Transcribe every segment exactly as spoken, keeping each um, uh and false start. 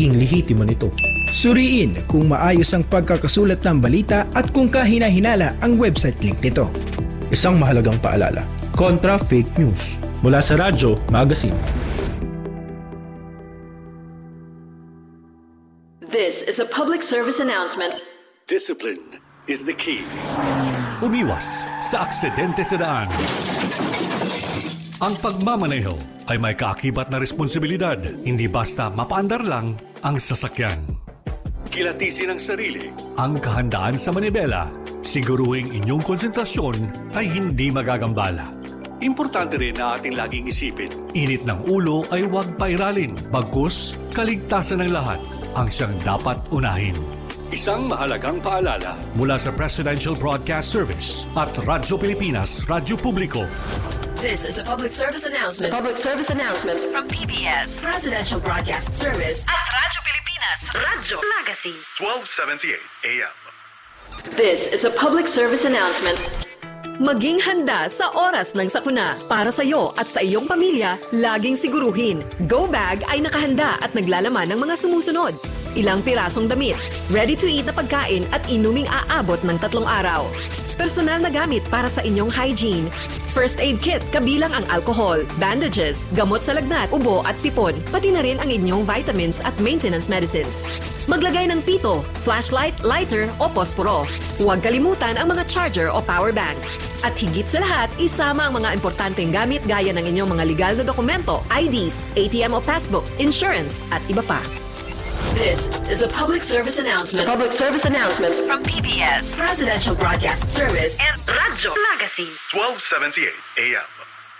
pagiging lehitimo nito. Suriin kung maayos ang pagkakasulat ng balita at kung kahina-hinala ang website link nito. Isang mahalagang paalala, kontra fake news. Mula sa Radyo Magazine. This is a public service announcement. Discipline is the key. Umiwas sa aksidente sa daan. Ang pagmamaneho ay may kaakibat na responsibilidad. Hindi basta mapaandar lang ang sasakyan. Kilatisin ang sarili, ang kahandaan sa manibela. Siguruhing inyong konsentrasyon ay hindi magagambala. Importante rin na ating laging isipin, init ng ulo ay huwag pairalin. Bagkus, kaligtasan ng lahat ang siyang dapat unahin. Isang mahalagang paalala mula sa Presidential Broadcast Service at Radyo Pilipinas, Radyo Publiko. This is a public service announcement. Public service announcement From P B S, Presidential Broadcast Service at Radyo Pilipinas, Radyo Magazine. twelve seventy-eight A M. This is a public service announcement. Maging handa sa oras ng sakuna. Para sa iyo at sa iyong pamilya, laging siguruhin. Go Bag ay nakahanda at naglalaman ng mga sumusunod. Ilang pirasong damit, ready-to-eat na pagkain at inuming aabot ng tatlong araw. Personal na gamit para sa inyong hygiene. First aid kit kabilang ang alcohol, bandages, gamot sa lagnat, ubo at sipon, pati na rin ang inyong vitamins at maintenance medicines. Maglagay ng pito, flashlight, lighter o posporo. Huwag kalimutan ang mga charger o power bank. At higit sa lahat, isama ang mga importanteng gamit gaya ng inyong mga legal na dokumento, I Ds, A T M o passbook, insurance at iba pa. This is a public service announcement. Public service announcement From P B S, Presidential Broadcast Service and Radyo Magazine. twelve seventy-eight A M.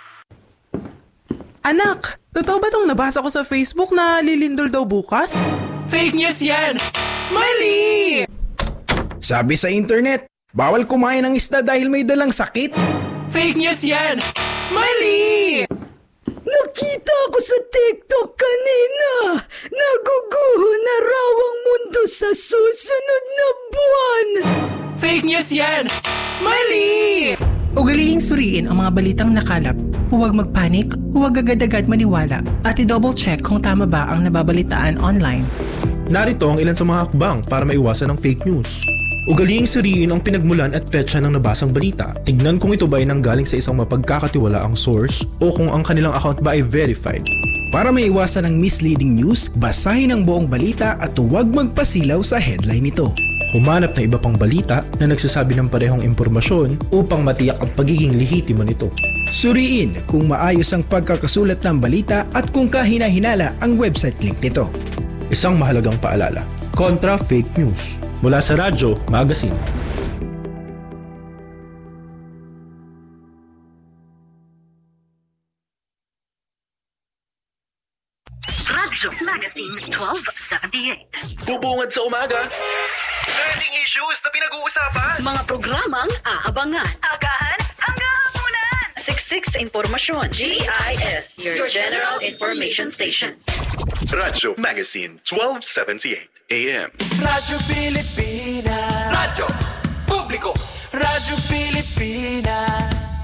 Anak, totoo ba tong nabasa ko sa Facebook na lilindol daw bukas? Fake news yan! Mali! Sabi sa internet, bawal kumain ng isda dahil may dalang sakit. Fake news yan! Mali! Nakita ko sa TikTok kanina. Naguguho na raw ang mundo sa susunod na buwan. Fake news yan! Mali! Ugaliing suriin ang mga balitang nakalap. Huwag magpanik, huwag agad-agad maniwala, at i-double check kung tama ba ang nababalitaan online. Narito ang ilan sa mga hakbang para maiwasan ang fake news. Ugaliing suriin ang pinagmulan at petsa ng nabasang balita. Tignan kung ito ba ay nanggaling sa isang mapagkakatiwalaang source o kung ang kanilang account ba ay verified. Para maiwasan ang misleading news, basahin ang buong balita at huwag magpasilaw sa headline nito. Humanap ng iba pang balita na nagsasabi ng parehong impormasyon upang matiyak ang pagiging lehitimo nito. Suriin kung maayos ang pagkakasulat ng balita at kung kahina-hinala ang website link nito. Isang mahalagang paalala, kontra fake news. Mula sa Radyo Magazine. Radyo Magazine twelve seventy-eight. Bubungad sa umaga. Trending issues na pinag-uusapan. Mga programang aabangan. Agahan hanggang hapunan. Siksik sa impormasyon. G I S, your general information station. Radyo Magazine twelve seventy-eight A M. Radyo Pilipinas. Radyo Publiko. Radyo Pilipinas.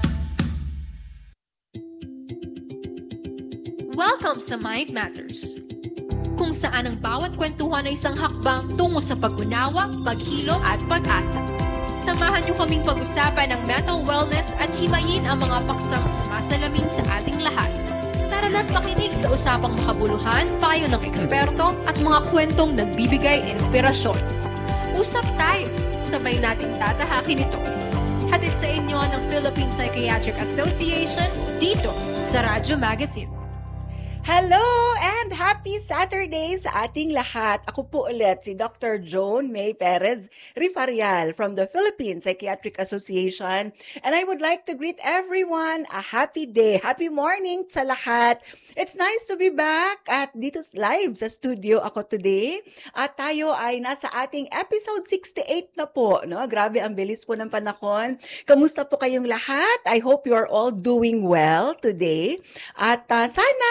Welcome sa Mind Matters, kung saan ang bawat kwentuhan ay isang hakbang tungo sa pag-unawa, paghilo at pag-asa. Samahan niyo kaming pag-usapan ng mental wellness at himayin ang mga paksang sumasalamin sa ating lahat. Tara na't makinig sa usapang makabuluhan, payo ng eksperto at mga kwentong nagbibigay inspirasyon. Usap tayo, sabay nating tatahakin ito. Hatid sa inyo ng Philippine Psychiatric Association dito sa Radyo Magazine. Hello and happy Saturday sa ating lahat. Ako po ulit si Doctor Joan May Perez Rifarial from the Philippine Psychiatric Association, and I would like to greet everyone a happy day, happy morning sa lahat. It's nice to be back at dito live sa studio ako today. At tayo ay nasa ating episode sixty-eight na po, no? Grabe ang bilis po ng panahon. Kamusta po kayong lahat? I hope you're all doing well today. At uh, sana ay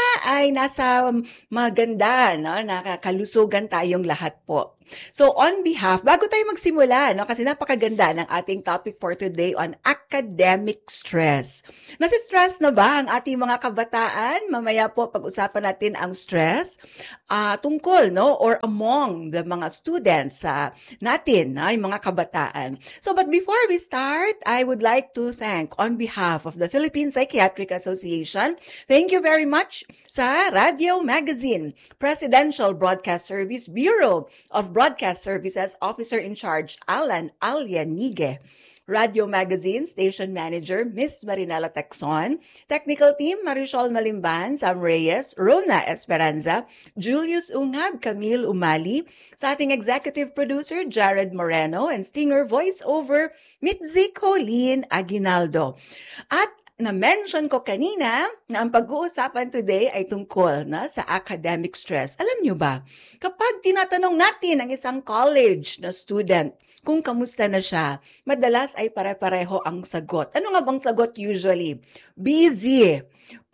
ay nasa maganda, no? Nakakalusugan tayong lahat po. So on behalf, bago tayo magsimula, no, kasi napakaganda ng ating topic for today on academic stress. Nasi-stress na ba ang ating mga kabataan? Mamaya po pag-usapan natin ang stress uh, tungkol, no, or among the mga students uh, natin, no, yung mga kabataan. So but before we start, I would like to thank on behalf of the Philippine Psychiatric Association, thank you very much sa Radio Magazine, Presidential Broadcast Service Bureau of Broadcast Services Officer in Charge, Alan Alianige. Radio Magazine Station Manager, Miss Marinela Texon. Technical Team, Marisol Malimban, Sam Reyes, Rona Esperanza, Julius Ungab, Camille Umali. Sa ating Executive Producer, Jared Moreno, and Stinger Voiceover, Mitzi Colleen Aguinaldo. At na-mention ko kanina na ang pag-uusapan today ay tungkol na sa academic stress. Alam nyo ba, kapag tinatanong natin ang isang college na student kung kamusta na siya, madalas ay pare-pareho ang sagot. Ano nga bang sagot usually? Busy,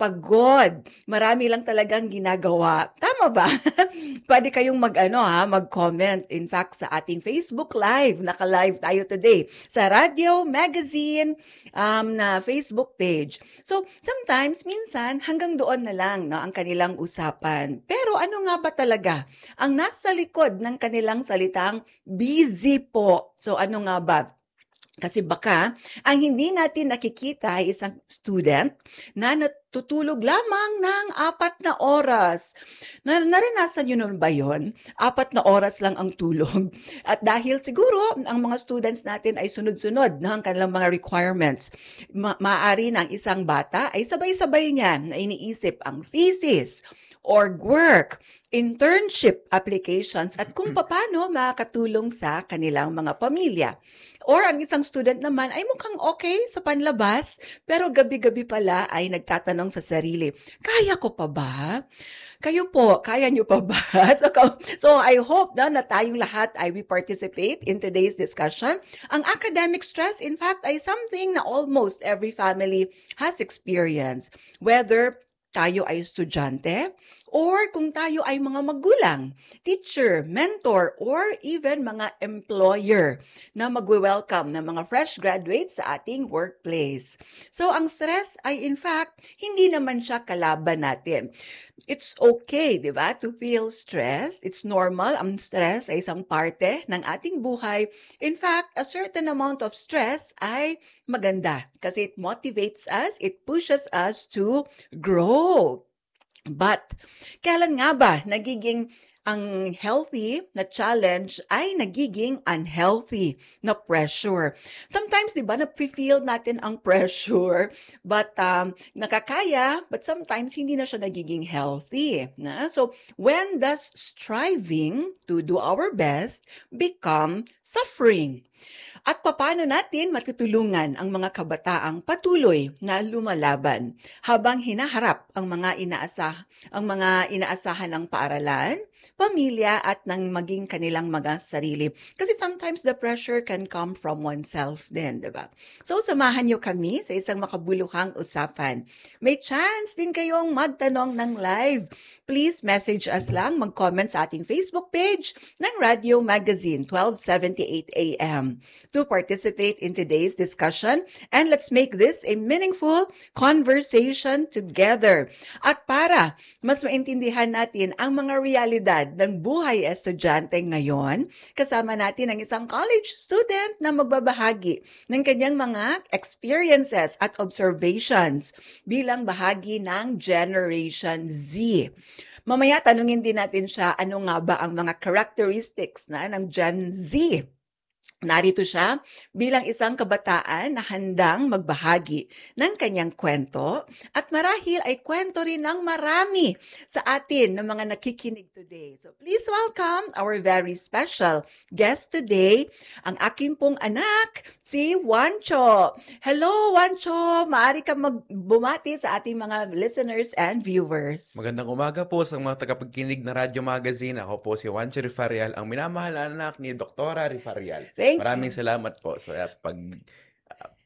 pagod, marami lang talagang ginagawa. Tama ba? Pwede kayong mag-ano ha, mag-comment. In fact, sa ating Facebook Live, naka-live tayo today sa Radio Magazine um, na Facebook page. So, sometimes, minsan, hanggang doon na lang no, ang kanilang usapan. Pero ano nga ba talaga ang nasa likod ng kanilang salitang busy po? So, ano nga ba? Kasi baka, ang hindi natin nakikita ay isang student na natutulog lamang ng apat na oras. Na, naranasan nyo nun ba yun? Apat na oras lang ang tulog. At dahil siguro, ang mga students natin ay sunod-sunod ng kanilang mga requirements. Ma- maaari na ang isang bata ay sabay-sabay niya na iniisip ang thesis, org work, internship applications, at kung paano makakatulong sa kanilang mga pamilya. Or ang isang student naman ay mukhang okay sa panlabas, pero gabi-gabi pala ay nagtatanong sa sarili, kaya ko pa ba? Kayo po, kaya nyo pa ba? so, so I hope na, na tayong lahat ay we participate in today's discussion. Ang academic stress, in fact, ay something na almost every family has experienced. Whether tayo ay estudyante, or kung tayo ay mga magulang, teacher, mentor, or even mga employer na magwe-welcome ng mga fresh graduates sa ating workplace. So, ang stress ay in fact, hindi naman siya kalaban natin. It's okay, di ba, to feel stressed. It's normal. Ang stress ay isang parte ng ating buhay. In fact, a certain amount of stress ay maganda kasi it motivates us, it pushes us to grow. But, kailan nga ba nagiging ang healthy na challenge ay nagiging unhealthy na pressure? Sometimes, di ba, na-feel natin ang pressure, but um, nakakaya, but sometimes hindi na siya nagiging healthy. Na? So, when does striving to do our best become suffering? At paano natin matutulungan ang mga kabataang patuloy na lumalaban habang hinaharap ang mga inaasah ang mga inaasahan ng paaralan, pamilya at ng maging kanilang mga sarili. Kasi sometimes the pressure can come from oneself din, di ba? So samahan niyo kami sa isang makabuluhang usapan. May chance din kayong magtanong ng live. Please message us lang, mag-comment sa ating Facebook page ng Radio Magazine twelve seventy-eight A M to participate in today's discussion, and let's make this a meaningful conversation together. At para mas maintindihan natin ang mga realidad ng buhay estudyante ngayon, kasama natin ang isang college student na magbabahagi ng kanyang mga experiences at observations bilang bahagi ng Generation Z. Mamaya tanungin din natin siya ano nga ba ang mga characteristics na ng Gen Z. Narito siya bilang isang kabataan na handang magbahagi ng kanyang kwento at marahil ay kwento rin ng marami sa atin ng mga nakikinig today. So please welcome our very special guest today, ang aking pong anak, si Juancho. Hello, Juancho! Maaari ka magbumati sa ating mga listeners and viewers. Magandang umaga po sa mga tagapagkinig na Radio Magazine. Ako po si Juancho Rifarial, ang minamahal na anak ni Doktora Rifarial. Thank Maraming salamat po sa pag uh,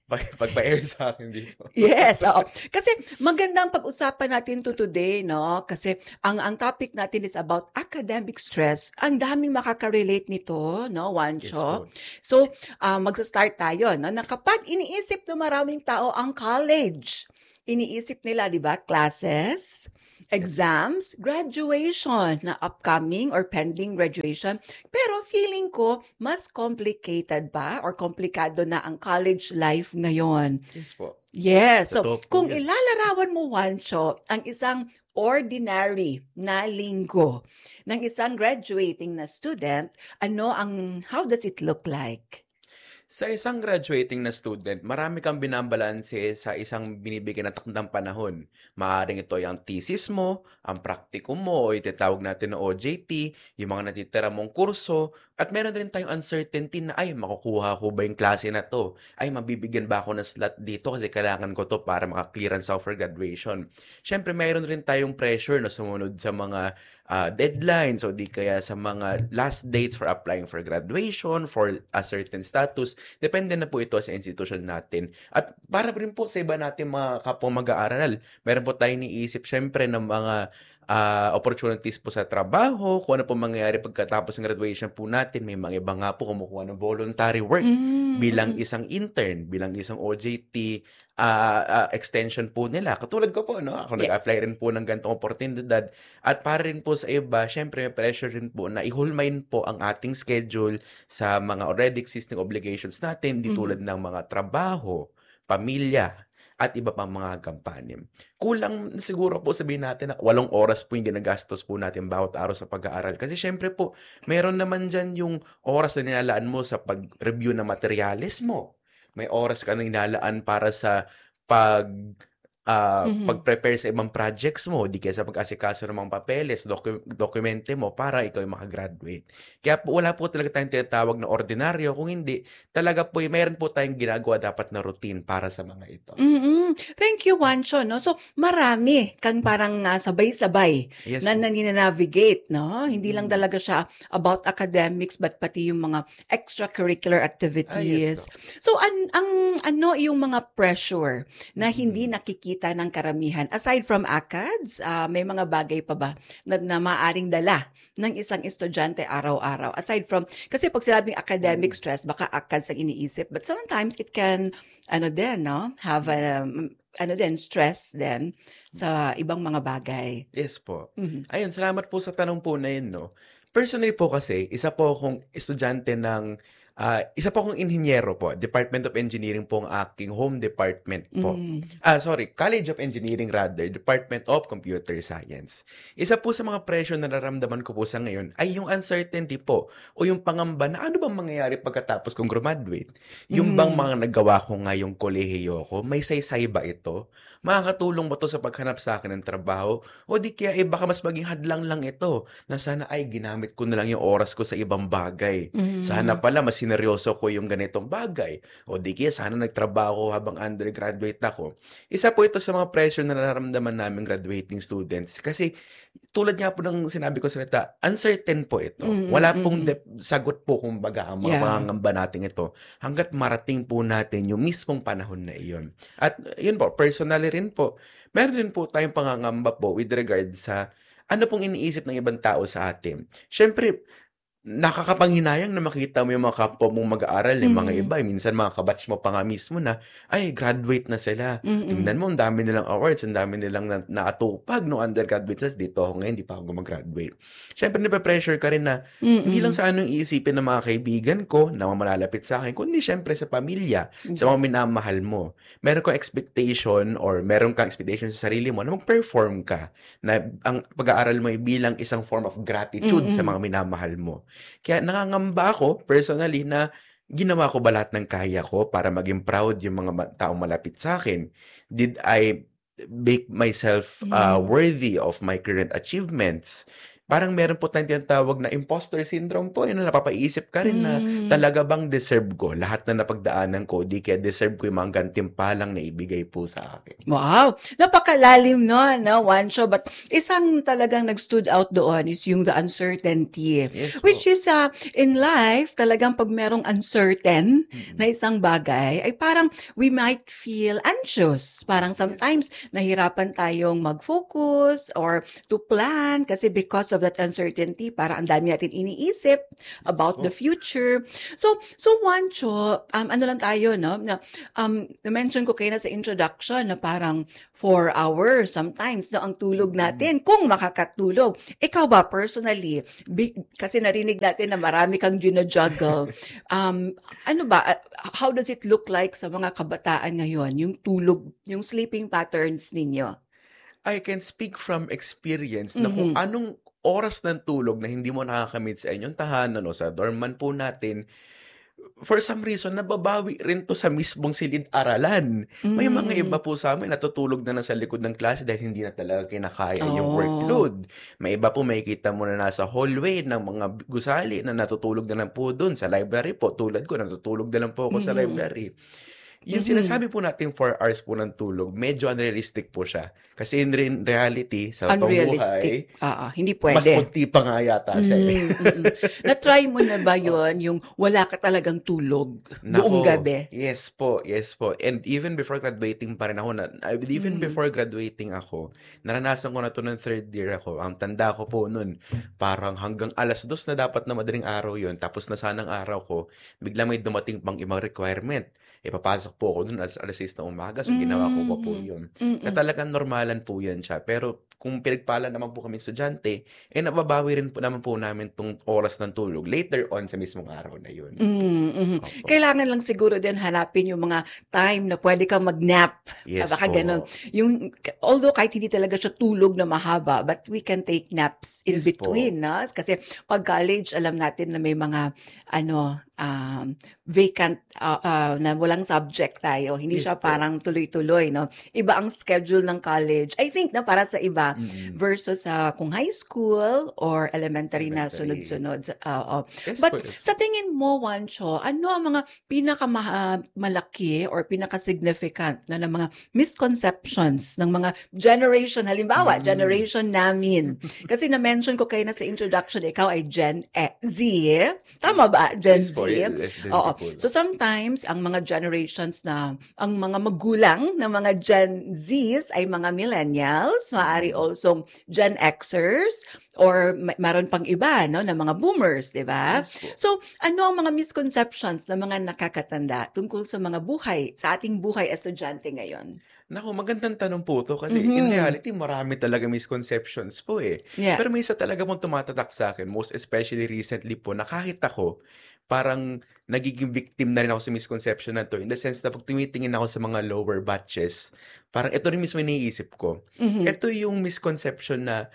Pag, pagpa-air sa akin dito. Yes, oo. Kasi magandang pag-usapan natin to today, no? Kasi ang ang topic natin is about academic stress. Ang daming makaka-relate nito, no, Juancho? Yes, so, uh, magsa-start tayo, no? Na kapag iniisip ng maraming tao ang college, iniisip nila, di ba, classes, exams, graduation na upcoming or pending graduation. Pero feeling ko, mas complicated ba or komplikado na ang college life ngayon? Yes po. Yes. So, Totoo po kung yun. ilalarawan mo, Juancho, ang isang ordinary na linggo ng isang graduating na student, ano ang, how does it look like? Sa isang graduating na student, marami kang binabalanse sa isang binibigyan na takdang panahon. Maaaring ito ay ang thesis mo, ang practicum mo, o itatawag natin na O J T, yung mga natitira mong kurso, at meron rin tayong uncertainty na, ay, makukuha ko ba yung klase na to? Ay, mabibigyan ba ako ng slot dito kasi kailangan ko to para maka-clearance ako for graduation. Siyempre, meron rin tayong pressure na sumunod sa mga uh, deadlines o di kaya sa mga last dates for applying for graduation, for a certain status. Depende na po ito sa institution natin. At para rin po sa iba natin mga kapwa mag-aaral, meron po tayong niisip syempre ng mga uh, opportunities po sa trabaho, kung ano po mangyayari pagkatapos ng graduation po natin. May mga iba nga po kumukuha ng voluntary work mm-hmm. bilang isang intern, bilang isang O J T, uh, uh, extension po nila. Katulad ko po, no? Ako yes. nag-apply rin po ng ganitong oportunidad. At para rin po sa iba, syempre may pressure rin po na ihulmain po ang ating schedule sa mga already existing obligations natin, di tulad mm-hmm. ng mga trabaho, pamilya, at iba pang mga kampanya. Kulang siguro po sabihin natin na walong oras po yung ginagastos po natin bawat araw sa pag-aaral. Kasi syempre po, meron naman dyan yung oras na nilalaan mo sa pag-review ng materials mo. May oras ka na nilalaan para sa pag... Uh, mm-hmm. pag-prepare sa ibang projects mo, di kaya sa pag-asikaso ng mga papeles, docu- dokumente mo para ikaw yung makagraduate. Kaya po, wala po talaga tayong tinatawag na ordinaryo. Kung hindi, talaga po, mayroon po tayong ginagawa dapat na routine para sa mga ito. Mm-hmm. Thank you, Juancho. No? So, marami kang parang uh, sabay-sabay yes, na naninavigate. No? Hindi mm-hmm. lang talaga siya about academics, but pati yung mga extracurricular activities. Ah, yes, so, an- ang ano yung mga pressure na mm-hmm. hindi nakikita ng karamihan. Aside from A C A D S, uh, may mga bagay pa ba na, na maaring dala ng isang estudyante araw-araw? Aside from, kasi pag sinabing academic stress, baka A C A D S ang iniisip. But sometimes it can, ano din, no? Have a, ano din, stress din sa ibang mga bagay. Yes po. Mm-hmm. Ayun, salamat po sa tanong po na yun, no? Personally po kasi, isa po akong estudyante ng Uh, isa po akong inhinyero po. Department of Engineering po ang aking home department po. Mm. Ah, sorry, College of Engineering rather, Department of Computer Science. Isa po sa mga pressure na nararamdaman ko po sa ngayon ay yung uncertainty po o yung pangamba na ano bang mangyayari pagkatapos kong graduate. Yung mm. bang mga nagawa ko ngayong kolehiyo ko, may saysay ba ito? Makakatulong ba ito sa paghanap sa akin ng trabaho? O di kaya eh, baka mas maging hadlang lang ito na sana ay ginamit ko na lang yung oras ko sa ibang bagay. Mm. Sana pala mas sineryoso ko yung ganitong bagay. O di kaya sana nagtrabaho habang undergraduate ako. Isa po ito sa mga pressure na nararamdaman namin graduating students. Kasi tulad nga po ng sinabi ko sa neta, uncertain po ito. Mm-hmm. Wala pong de- sagot po kung baga ang mga yeah. pangangamba natin ito hanggat marating po natin yung mismong panahon na iyon. At yun po, personally rin po, meron din po tayong pangangamba po with regard sa ano pong iniisip ng ibang tao sa atin. Siyempre, nakakapanghinayang na makita mo yung mga kapwa mong mag-aaral, yung mm-hmm. mga iba, minsan mga kabatch mo pa nga mismo na, ay, graduate na sila. Mm-hmm. Tingnan mo, ang dami nilang awards, ang dami nilang na- naatupag no undergraduate sas. Dito ako ngayon, di pa ako mag-graduate. Siyempre, nape-pressure ka rin na, mm-hmm. hindi lang sa anong iisipin ng mga kaibigan ko na malalapit sa akin, kundi siyempre sa pamilya, mm-hmm. sa mga minamahal mo. Meron kang expectation or meron kang expectation sa sarili mo na mag-perform ka, na ang pag-aaral mo ay bilang isang form of gratitude mm-hmm. sa mga minamahal mo. Kaya nangangamba ako personally na ginawa ko ba lahat ng kaya ko para maging proud yung mga taong malapit sa akin? Did I make myself uh, worthy of my current achievements? parang meron po tayong tinatawag na imposter syndrome po, yun, na napapaisip ka rin na Mm. talaga bang deserve ko lahat na napagdaanan ko, di kaya deserve ko yung mga gantimpalang na ibigay po sa akin. Wow! Napakalalim no, no, Juancho. But isang talagang nag-stood out doon is yung the uncertainty. Yes, Which po. is, uh, in life, talagang pag merong uncertain na isang bagay, ay parang we might feel anxious. Parang sometimes nahirapan tayong mag-focus or to plan kasi because of that uncertainty, parang ang dami natin iniisip about the future. So, so Juancho, um, ano lang tayo, no? Na, um, na-mention ko kayo na sa introduction na parang four hours sometimes no, ang tulog natin kung makakatulog. Ikaw ba personally, big, kasi narinig natin na marami kang ginajuggle. Um, ano ba, uh, how does it look like sa mga kabataan ngayon, yung tulog, yung sleeping patterns ninyo? I can speak from experience na kung anong oras ng tulog na hindi mo nakakamit sa inyong tahanan o sa dorm man po natin, for some reason, nababawi rin to sa mismong silid-aralan. May mga iba po sa amin natutulog na nasa likod ng klase dahil hindi na talaga kinakaya yung Oh. workload. May iba po makikita mo na nasa hallway ng mga gusali na natutulog na lang po dun sa library po. Tulad ko, natutulog na lang po ako sa library. Yung sinasabi po natin four hours po ng tulog, medyo unrealistic po siya. Kasi in re- reality, sa totoong buhay, Unrealistic. Ah, ah, hindi mas pwede. kunti pa nga yata siya. eh. Mm, mm, mm. Na-try mo na ba yun, yung wala ka talagang tulog buong Nako, gabi? Yes po, yes po. And even before graduating pa rin ako, na, I- even before graduating ako, naranasan ko na to ng third year ako. Ang tanda ko po nun, parang hanggang alas dos na dapat na madaling araw yun. Tapos na sanang araw ko, bigla may dumating pang ibang requirement. Ipapasok po ako dun alas alas sais na umaga. So, ginawa ko pa po yun. Na talagang normalan po yan siya. Pero kung pinagpala naman po kami estudyante, eh nababawi rin po naman po namin tong oras ng tulog later on sa mismong araw na yun. Mm, mhm. Opo. Kailangan lang siguro din hanapin yung mga time na pwede kang mag-nap. Yes Baka po. ganun. Yung, although kahit hindi talaga siya tulog na mahaba, but we can take naps in Yes po. between. No? Kasi pag college, alam natin na may mga ano um, vacant uh, uh, na walang subject tayo. Hindi Yes siya po. parang tuloy-tuloy. No? Iba ang schedule ng college. I think na para sa iba versus sa kung high school or elementary, na Elementary. sunod-sunod. Sa- oo. Yes But po, yes po. sa tingin mo, Juancho, ano ang mga pinakamalaki or pinaka-significant na ng mga misconceptions ng mga generation, halimbawa, Mm. generation namin? Kasi na-mention ko kayo na sa introduction, ikaw ay Gen eh, Z. Tama ba? Gen Yes po, Z? yes, yes, Gen Z Oo. po. So sometimes, ang mga generations na, ang mga magulang ng mga Gen Zs ay mga millennials, maaari also Gen Xers, or ma- maroon pang iba, no, na mga boomers, di ba? Yes po. So, ano ang mga misconceptions ng mga nakakatanda tungkol sa mga buhay, sa ating buhay estudyante ngayon? Naku, magandang tanong po to kasi in reality, marami talaga misconceptions po eh. Yeah. Pero may isa talaga pong tumatatak sa akin, most especially recently po, na kahit ako, parang nagiging victim na rin ako sa misconception na to. In the sense na pag tumitingin ako sa mga lower batches, parang ito rin mismo iniisip ko. Ito yung misconception na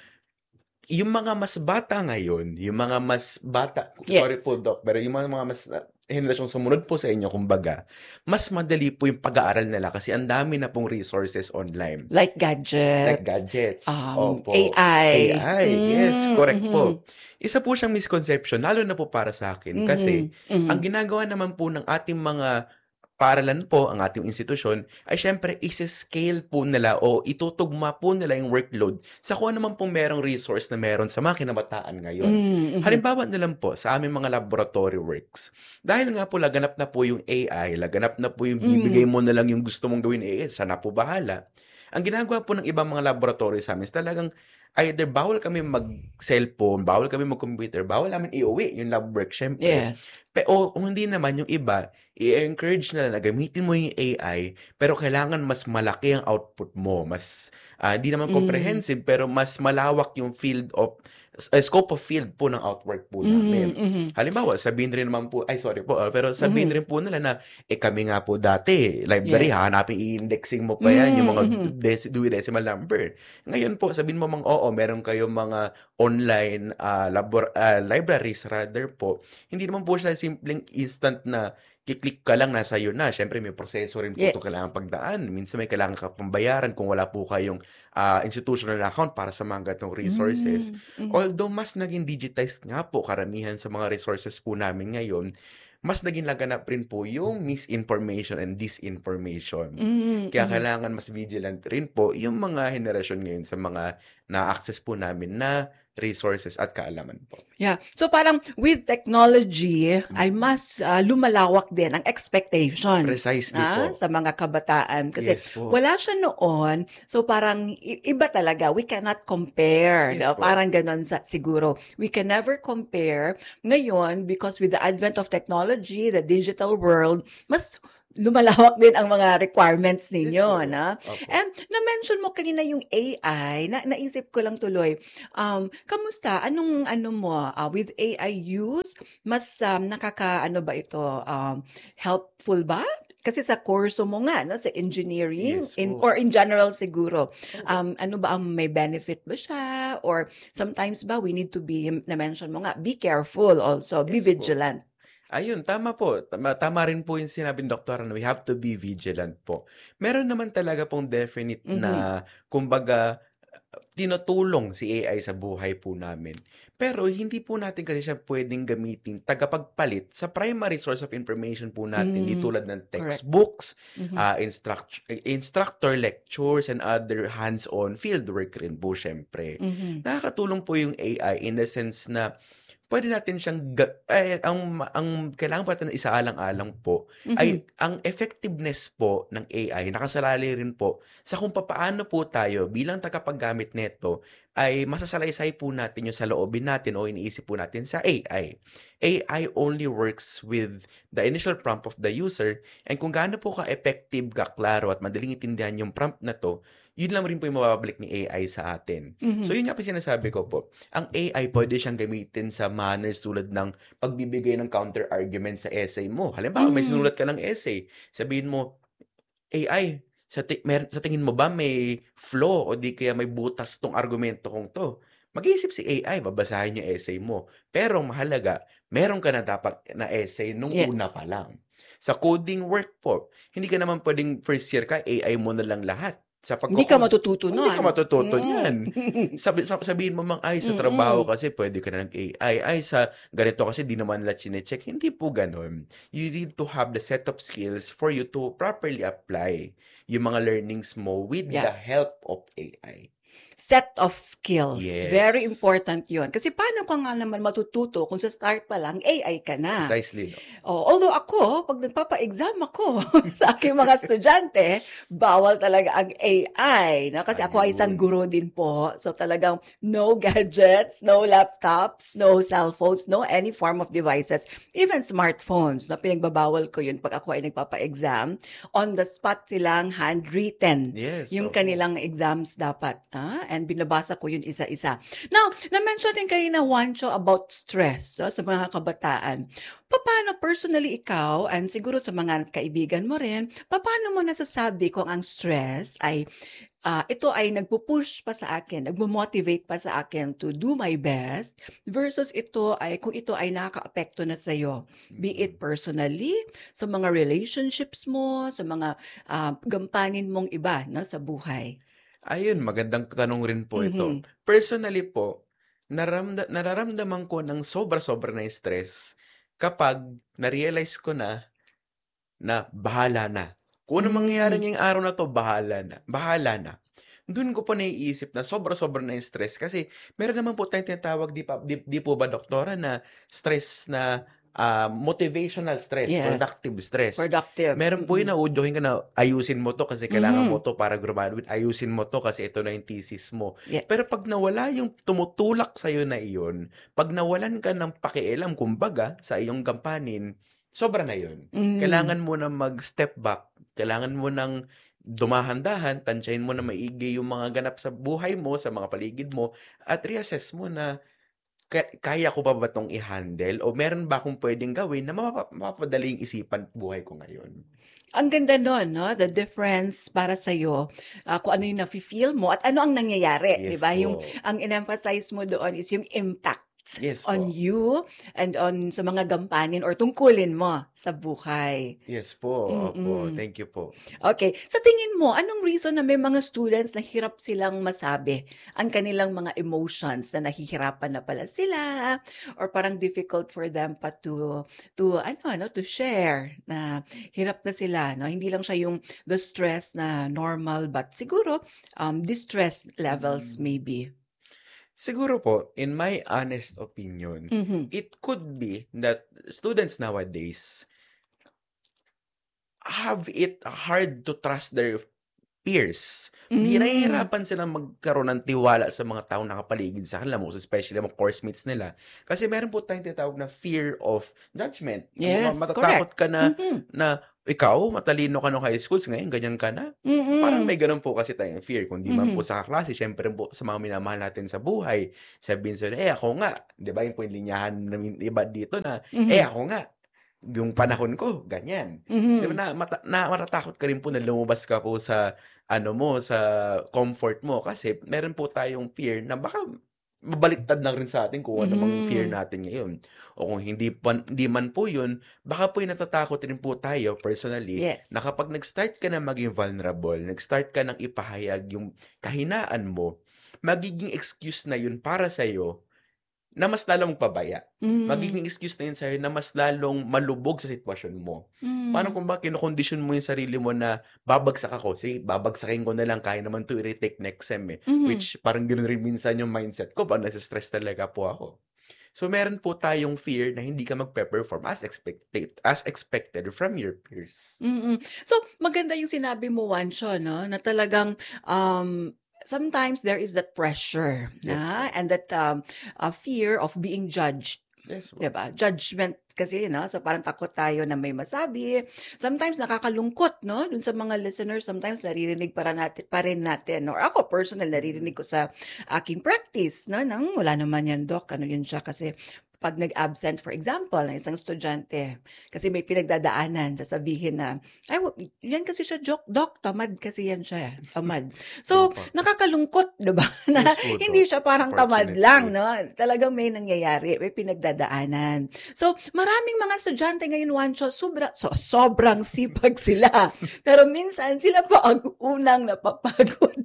yung mga mas bata ngayon, yung mga mas bata, Yes. sorry po Doc, pero yung mga, mga mas uh, henerasyong sumunod po sa inyo, kumbaga, mas madali po yung pag-aaral nila kasi ang dami na pong resources online. Like gadgets. Like gadgets. Um, Opo. A I. A I, yes, Mm, correct mhm. po. Isa po siyang misconception, lalo na po para sa akin. Kasi, Mhm. ang ginagawa naman po ng ating mga paaralan po, ang ating institusyon, ay syempre isi-scale po nila o itutugma po nila yung workload sa kung ano man pong merong resource na meron sa mga kinabataan ngayon. Mm, mhm. Halimbawa na lang po sa aming mga laboratory works. Dahil nga po laganap na po yung A I, laganap na po yung bibigay mo na lang yung gusto mong gawin, eh, sana po bahala. Ang ginagawa po ng ibang mga laboratory sa amin is talagang either bawal kami mag-cellphone, bawal kami mag-computer, bawal namin iuwi yung lab work, syempre. Yes. Pero kung hindi naman yung iba, i-encourage na na gamitin mo yung A I, pero kailangan mas malaki ang output mo. Mas, ah, hindi naman comprehensive, pero mas malawak yung field of, uh, scope of field po ng outwork po namin. mhm. Halimbawa, sabihin rin naman po, ay sorry po, ah, pero sabihin rin po nila na, eh kami nga po dati, library, Yes. hahanapin, i-indexing mo pa yan, yung mga Mhm. deci- Dewey Decimal Number. Ngayon po, sabihin mo mang, oo, meron kayong mga online ah, labor, ah, libraries rather po. Hindi naman po siya simpleng instant na kiklik ka lang, nasa iyo na. Siyempre, may proseso rin po Yes. ito kailangan pagdaan. Minsan may kailangan ka pambayaran kung wala po kayong ah, institutional account para sa mga ganitong resources. Mm, mm. Although mas naging digitized nga po karamihan sa mga resources po namin ngayon, mas naging laganap rin po yung misinformation and disinformation. Mm, Kaya mm. kailangan mas vigilant rin po yung mga henerasyon ngayon sa mga na-access po namin na resources at kaalaman po. Yeah. So parang with technology ay mas ah, lumalawak din ang expectations Precisely ah, po. sa mga kabataan kasi Yes po. wala siya noon. So parang i- iba talaga. We cannot compare. Yes no? po. Parang ganon sa siguro. We can never compare. Ngayon, because with the advent of technology, the digital world, mas lumalawak din ang mga requirements ninyo. po. na? Opo. And na-mention mo kanina yung A I, na naisip ko lang tuloy, um, kamusta? Anong ano mo, ah, with A I use, mas um, nakaka, ano ba ito, um, helpful ba? Kasi sa kurso mo nga, no, sa engineering, Yes in, po. or in general siguro, um, ano ba ang may benefit ba siya? Or sometimes ba, we need to be, na-mention mo nga, be careful also, be Yes po. vigilant. Ayun, tama po. Tama, tama rin po yung sinabi ng doktora na we have to be vigilant po. Meron naman talaga pong definite Mhm. na, kumbaga, tinutulong si A I sa buhay po namin. Pero hindi po natin kasi siya pwedeng gamitin tagapagpalit sa primary source of information po natin, di Mm, tulad ng correct. textbooks, Mhm. ah, instruct, instructor lectures, and other hands-on fieldwork rin po syempre. Mhm. Nakakatulong po yung A I in the sense na pwede natin siyang, ga- eh, ang, ang kailangan pa natin isaalang-alang po Mhm. ay ang effectiveness po ng A I, nakasalalay rin po sa kung papaano po tayo bilang tagapaggamit nito ay masasalaysay po natin yung sa loobin natin o iniisip po natin sa A I. A I only works with the initial prompt of the user, and kung gaano po ka-effective, ka-klaro at madaling intindihan yung prompt na to, yun lang rin po yung mababalik ni A I sa atin. Mhm. So yun nga po sinasabi ko po. Ang A I pwede siyang gamitin sa manners tulad ng pagbibigay ng counter-argument sa essay mo. Halimbawa, may Mm. sinulat ka ng essay. Sabihin mo, A I, sa, ti- mer- sa tingin mo ba may flaw o di kaya may butas tong argumento kong to? Mag-iisip si A I, babasahin yung essay mo. Pero ang mahalaga, meron ka na dapat na essay nung Yes. una pa lang. Sa coding work po, hindi ka naman pwedeng first year ka, A I mo na lang lahat. Sa Hindi ka pagkakon- matututo Hindi ka nun. matututo Mm. niyan. Sabi, sab- sabihin mo mang, ay, sa Mm-mm. trabaho kasi pwede ka na ng A I. Ay, sa ganito kasi di naman nila chinecheck. Hindi po ganun. You need to have the set of skills for you to properly apply yung mga learnings mo with Yeah. the help of A I. Set of skills. Yes. Very important yun. Kasi paano ka nga naman matututo kung sa start pa lang, A I ka na? Precisely. No? Oh, although ako, pag nagpapa-exam ako sa aking mga estudyante, bawal talaga ang A I. No? Kasi ako ay isang guro din po. So talagang no gadgets, no laptops, no cellphones, no any form of devices. Even smartphones. No? Pinagbabawal ko yun pag ako ay nagpapa-exam. On the spot silang handwritten. Yes. Yung opo. kanilang exams dapat. Ah? And binabasa ko yun isa-isa. Now, na-mention din kayo na Juancho about stress no? Sa mga kabataan. Paano personally ikaw, and siguro sa mga kaibigan mo rin, paano mo nasasabi kung ang stress ay ah, ito ay nagpo-push pa sa akin, nagmo-motivate pa sa akin to do my best versus ito ay kung ito ay nakaka-apekto na sa iyo, be it personally, sa mga relationships mo, sa mga ah, gampanin mong iba no, sa buhay. Ayun, magandang tanong rin po ito. Mhm. Personally po, naramda, nararamdaman ko ng sobra-sobra na stress kapag na-realize ko na na bahala na. Kung ano Mm. mangyayari ngayong araw na to, bahala na. Bahala na. Doon ko po naiisip na sobra-sobra na yung stress kasi meron naman po tayong tinatawag, di, pa, di, di po ba doktora, na stress na ah, motivational stress, Yes. productive stress. Productive. Meron po yun Mhm. na udyohin ka na ayusin mo to kasi kailangan Mhm. mo to para graduate. Ayusin mo to kasi ito na yung thesis mo. Yes. Pero pag nawala yung tumutulak sa'yo na iyon, pag nawalan ka ng pakialam, kumbaga, sa iyong gampanin, sobra na yun. Mm. Kailangan mo na mag-step back. Kailangan mo nang dumahan-dahan, tansyahin mo na maigi yung mga ganap sa buhay mo, sa mga paligid mo, at reassess mo na ka- kaya ko pa ba itong i-handle o meron ba akong pwedeng gawin na mapapa- mapapadali yung isipan at buhay ko ngayon. Ang ganda nun, no? The difference para sa'yo, ah, kung ano yung nafe-feel mo at ano ang nangyayari, Yes di ba? po. Yung, ang in-emphasize mo doon is yung impact Yes on po. you and on sa mga gampanin or tungkulin mo sa buhay. Yes po. Opo. Mm-mm. Thank you po. Okay. Sa tingin mo, anong reason na may mga students na hirap silang masabi ang kanilang mga emotions na nahihirapan na pala sila or parang difficult for them pa to to ano ano to share na hirap na sila, no? Hindi lang siya yung the stress na normal but siguro um distress levels maybe. Siguro po, in my honest opinion, Mhm. it could be that students nowadays have it hard to trust their peers. Mm. Nahihirapan silang magkaroon ng tiwala sa mga taong nakapaligid sa kanila, most especially mga course mates nila. Kasi meron po tayong tinatawag na fear of judgment. Yes, Matatakot ka na, Mhm. na ikaw, matalino ka nung high schools, ngayon ganyan ka na. Mm-mm. Parang may ganun po kasi tayong fear. Kung di man Mhm. po sa kaklase, syempre po sa mga minamahal natin sa buhay, sabihin sila, eh ako nga. Di ba? Yung po yung linyahan namin iba dito na, Mhm. eh ako nga. Yung panahon ko, ganyan. Mhm. Di ba? Na, mata, na matatakot ka rin po na lumabas ka po sa, ano mo, sa comfort mo. Kasi meron po tayong fear na baka mabaliktad lang rin sa atin kung ano mang fear Mhm. natin ngayon. O kung hindi, pa, hindi man po yun, baka po yung natatakot rin po tayo personally Yes. na kapag nag-start ka na maging vulnerable, nag-start ka ng ipahayag yung kahinaan mo, magiging excuse na yun para sa'yo na mas lalong pabaya. Mm. Magiging excuse na yun sa'yo na mas lalong malubog sa sitwasyon mo. Mm. Paano kung ba kinokondisyon mo yung sarili mo na babagsak ako? Sige, babagsakin ko na lang, kaya naman to i-retake next sem eh. Mhm. Which parang ganoon rin minsan yung mindset ko pag nasa-stress talaga po ako. So meron po tayong fear na hindi ka magpe-perform as expected, as expected from your peers. Mm-mm. So, maganda yung sinabi mo, Juancho, no? Na talagang um, sometimes there is that pressure na, and that um, uh, fear of being judged. Yes. Diba? Judgment kasi, no? So, parang takot tayo na may masabi. Sometimes nakakalungkot, no? Dun sa mga listeners, sometimes naririnig para natin, pa rin natin. Or ako, personal, naririnig ko sa aking practice, no? Nang wala naman yan, Doc. Ano yun siya? Kasi pag nag-absent, for example, ng isang estudyante, kasi may pinagdadaanan, sasabihin na, ay, wa- yan kasi siya, Doc, Doc, tamad kasi yan siya, tamad. So, Opo. nakakalungkot, diba? Na Yes po, Doc. hindi siya parang tamad Unfortunately. lang, no? Talagang may nangyayari, may pinagdadaanan. So, maraming mga estudyante ngayon, Juancho, sobra, so, sobrang sipag sila. Pero minsan, sila pa ang unang napapagod.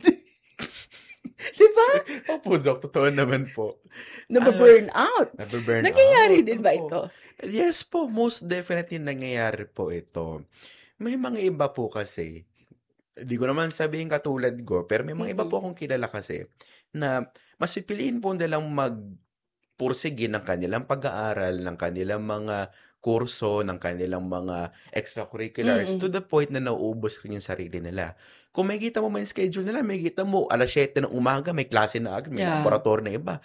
Diba? Opo, Doc. Totoo naman po. Nababurn out. Nababurn Nangyayari out. din ba Opo. ito? Yes po, most definitely nangyayari po ito. May mga iba po kasi, di ko naman sabihin katulad ko, pero may mga iba Mhm. po akong kilala kasi na mas pipiliin po nilang magpursige ng kanilang pag-aaral, ng kanilang mga kurso, ng kanilang mga extracurriculars Mm-mm. to the point na nauubos rin yung sarili nila. Kung may kita mo may schedule nila, may kita mo alas siyete ng umaga, may klase na agad, may Yeah. laboratory na iba.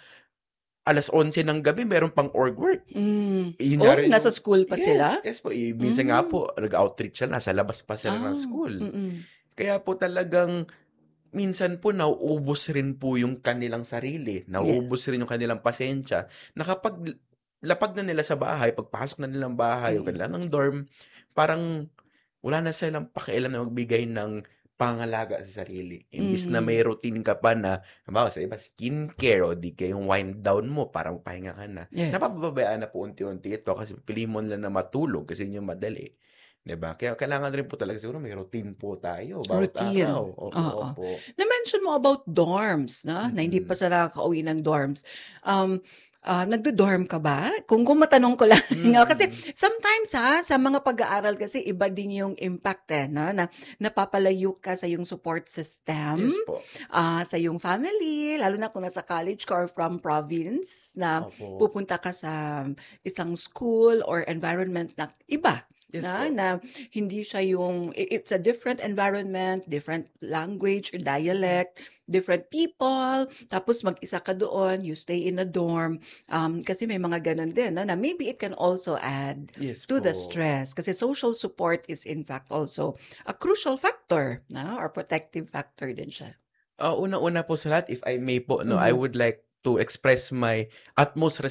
Alas onse ng gabi, meron pang org work. Mm. Yun Oh, nga rin nasa yung- school pa yes, sila? Yes po. Eh, minsan nga Mm. po, nag-outreach sila, nasa labas pa sila ng Ah, school. mm-mm. Kaya po talagang, minsan po, nauubos rin po yung kanilang sarili. Nauubos Yes. rin yung kanilang pasensya. Na kapag lapag na nila sa bahay, pagpasok na nilang bahay, o Mm. kanila ng dorm, parang wala na silang pakialam na magbigay ng pangalaga sa sarili. Imbis na Mhm. may routine ka pa na, halimbawa sa iba, skincare o di kayong wind down mo para mapahinga ka na. Yes. Napapabayaan na po unti-unti ito kasi pili mo lang na matulog kasi yun yung madali. Diba? Kaya kailangan rin po talaga siguro may routine po tayo bawat Routine. araw. Opo, Oo. opo. Na-mention mo about dorms, no? Na hindi pa Mm. sila nakaka-uwi ng dorms. Um, ah, nagdo-dorm ka ba? Kung, kung matanong ko lang. no? Kasi Mm. sometimes ha, sa mga pag-aaral kasi iba din yung impact eh, no? Na napapalayo ka sa yung support system, Yes po. ah, sa yung family, lalo na kung nasa college ka or from province, na Opo. pupunta ka sa isang school or environment na iba. Yes na, po. na hindi siya yung, i- it's a different environment, different language or dialect, different people, tapos mag-isa ka doon, you stay in a dorm, um, kasi may mga ganun din, no, na maybe it can also add Yes to the po. stress, kasi social support is in fact also a crucial factor, no, or protective factor din siya. Ah, una-una po sa lahat, if I may po, no, I Mhm. would like to express my utmost respect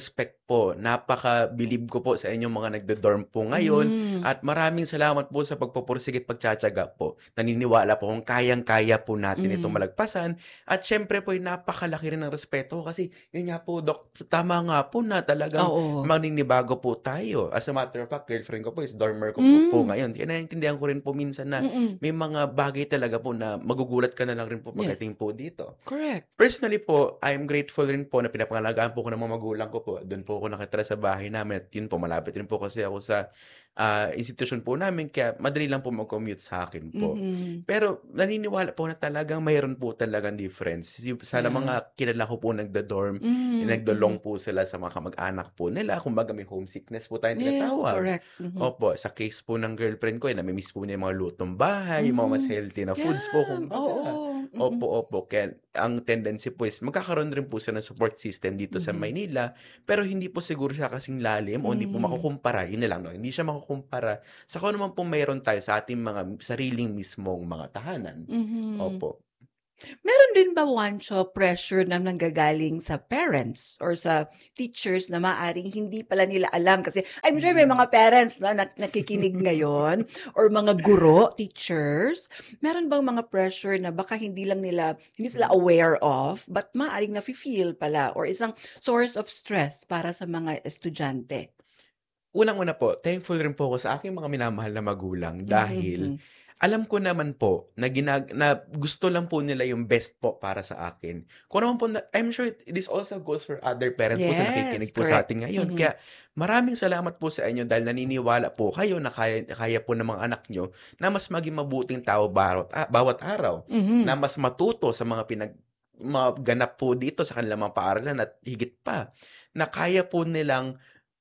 po, napaka-believe ko po sa inyong mga nagdo-dorm po ngayon Mm. at maraming salamat po sa pagpupursige at pagtsatsaga po. Naniniwala po kung kayang-kaya po natin Mm. itong malagpasan at syempre po, napakalaki rin ng respeto kasi yun nga po, Dok, tama nga po na talagang Oo. maninibago po tayo. As a matter of fact, girlfriend ko po is dormer ko Mm. po, po ngayon. Kaya naiintindihan ko rin po minsan na Mm-mm. may mga bagay talaga po na magugulat ka na lang rin po pagdating Yes. po dito. Correct. Personally po, I'm grateful rin po na pinapangalagaan po ko ng mga magulang ko po. Doon po ako nakatira sa bahay namin at yun po, malapit rin po kasi ako sa ah, institusyon po namin kaya madali lang po mag-commute sa akin po. Mhm. Pero naniniwala po na talagang mayroon po talagang difference. Yung- Sa Yeah. mga kilala ko po nagda-dorm, Mm, nagdolong po sila sa mga kamag-anak po nila. Kumbaga may homesickness po tayong Yes, tinatawag. correct. Mhm. Opo, sa case po ng girlfriend ko, eh, namimiss po niya yung mga lutong bahay, yung mga mas Mm. healthy na foods po. Yeah, Kumbaga. oo. Mm-mm. Opo, opo. Kaya ang tendency po is magkakaroon rin po siya ng support system dito sa Mhm. Maynila, pero hindi po siguro siya kasing lalim o hindi po Mm. makukumpara. Yun na lang, no? Hindi siya makukumpara sa kung ano man po mayroon tayo sa ating mga sariling mismong mga tahanan. Mhm. Opo. Meron din ba, Juancho, pressure na nanggagaling sa parents or sa teachers na maaring hindi pala nila alam? Kasi I'm sure may mga parents na nak- nakikinig ngayon or mga guro, teachers. Meron bang mga pressure na baka hindi lang nila, hindi sila aware of, but maaring nafe-feel pala or isang source of stress para sa mga estudyante? Unang-una po, thankful rin po ako sa aking mga minamahal na magulang dahil Mhm. alam ko naman po na, ginag na gusto lang po nila yung best po para sa akin. Kung naman po, na, I'm sure it, this also goes for other parents po sa Yes, nakikinig po sa correct. atin ngayon. Mhm. Kaya maraming salamat po sa inyo dahil naniniwala po kayo na kaya, kaya po ng mga anak nyo na mas maging mabuting tao bawat, ah, bawat araw. Mhm. Na mas matuto sa mga pinag maganap po dito sa kanilang mga paaralan at higit pa na kaya po nilang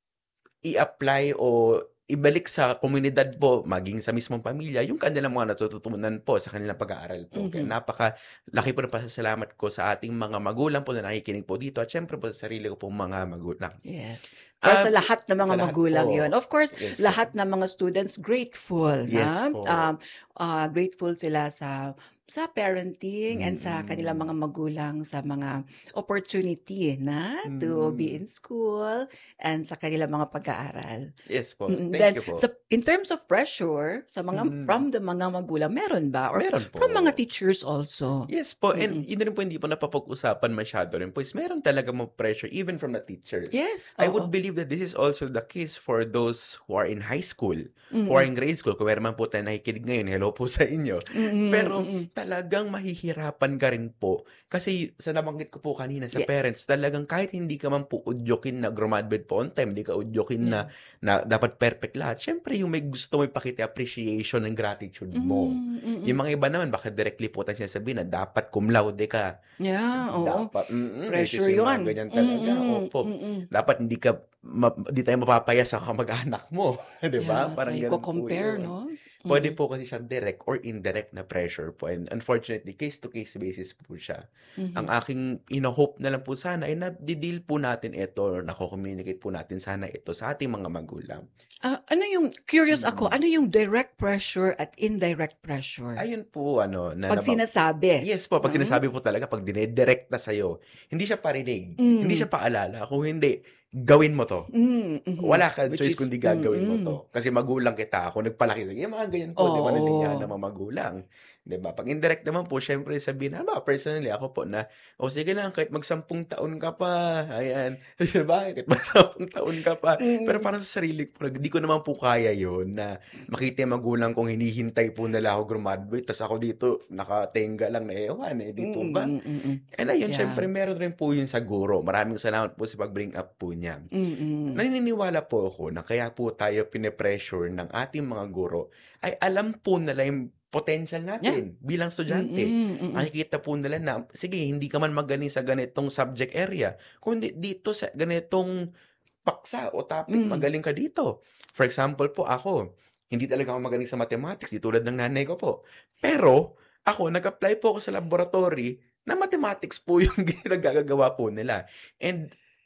i-apply o ibalik sa komunidad po, maging sa mismong pamilya, yung kanilang mga natututunan po sa kanilang pag-aaral po. Kaya Mhm. napaka-laki po ng pasasalamat ko sa ating mga magulang po na nakikinig po dito at syempre po sa sarili ko po mga magulang. Yes. Para sa Ah, lahat ng mga sa lahat magulang po. yun. Of course, Yes po. lahat ng mga students grateful Yes na po. um, ah, grateful sila sa sa parenting and sa kanilang mga magulang sa mga opportunity na to be in school and sa kanilang mga pag-aaral. Yes po. Mm, Thank then, you po. sa, in terms of pressure, sa mga Mm. from the mga magulang, meron ba? Or Meron from po. mga teachers also? Yes po, and yun rin po hindi po napapag-usapan masyado rin po is meron talaga mo pressure even from the teachers. Yes, I oo. would believe that this is also the case for those who are in high school, who Mm-mm. are in grade school. Kung meron man po tayo nakikinig ngayon, hello po sa inyo. Mm-mm, Pero mm-mm. talagang mahihirapan ka rin po. Kasi sa nabanggit ko po kanina sa Yes. parents, talagang kahit hindi ka man po udyokin na graduate po on time, hindi ka udyokin na, na dapat perfect lahat. Syempre, yung may gusto mo ipakita appreciation and gratitude mo. Mm, mm-mm. Yung mga iba naman, baka directly po tayo sinasabihin na dapat cum laude ka. Yeah, oo. Dapat, mm-mm, Pressure may yun. ganyan talaga. Mm-mm, Opo. mm-mm. Dapat hindi ka, ma, di tayo mapapaya sa kamag-anak mo. Di ba? Yeah, Parang so ganun po i-compare, yun. no? Pwede Mm. po kasi siya direct or indirect na pressure po. And unfortunately, case-to-case basis po siya. Mhm. Ang aking ino-hope na lang po sana ay na-deal po natin ito or nako-communicate po natin sana ito sa ating mga magulang. Ah, ano yung, curious Mm. ako, ano yung direct pressure at indirect pressure? Ayun po, ano, na Pag nabang- sinasabi. Yes po, pag Mhm. sinasabi po talaga, pag dinedirect na sa'yo, hindi siya parinig, Mm. hindi siya paalala. Kung hindi, gawin mo to. Mm, mhm. Wala ka Which choice is- kundi gagawin mo mm-mm. to. Kasi magulang kita, ako nagpalaki. Yung mga ganyan po, di ba, Oo. nalinya ng mga magulang. Di ba? Pag indirect naman po, syempre sabihin, ano ba, personally, ako po na, o sige lang, kahit magsampung taon ka pa, ayan, di ba? Kahit magsampung taon ka pa. Mm. Pero parang sa sarili ko, di ko naman po kaya yun, na makita yung magulang kong hinihintay po nila ako graduate, tas ako dito, nakatenga lang na ewan, eh, di po ba? Mm, mm, mm. And ayun, Yeah. syempre, meron rin po yun sa guro. Maraming salamat po sa pag-bring up po niya. Mm-mm. Naniniwala po ako na kaya po tayo pine-pressure ng ating mga guro ay alam po nila yung potential natin bilang estudyante. Mm-mm, mm-mm. Nakikita po nila na, sige, hindi ka man magaling sa ganitong subject area, kundi dito sa ganitong paksa o topic, Mm. magaling ka dito. For example po, ako, hindi talaga ako magaling sa mathematics, di tulad ng nanay ko po. Pero, ako, nag-apply po ako sa laboratory na mathematics po yung ginagagawa po nila. And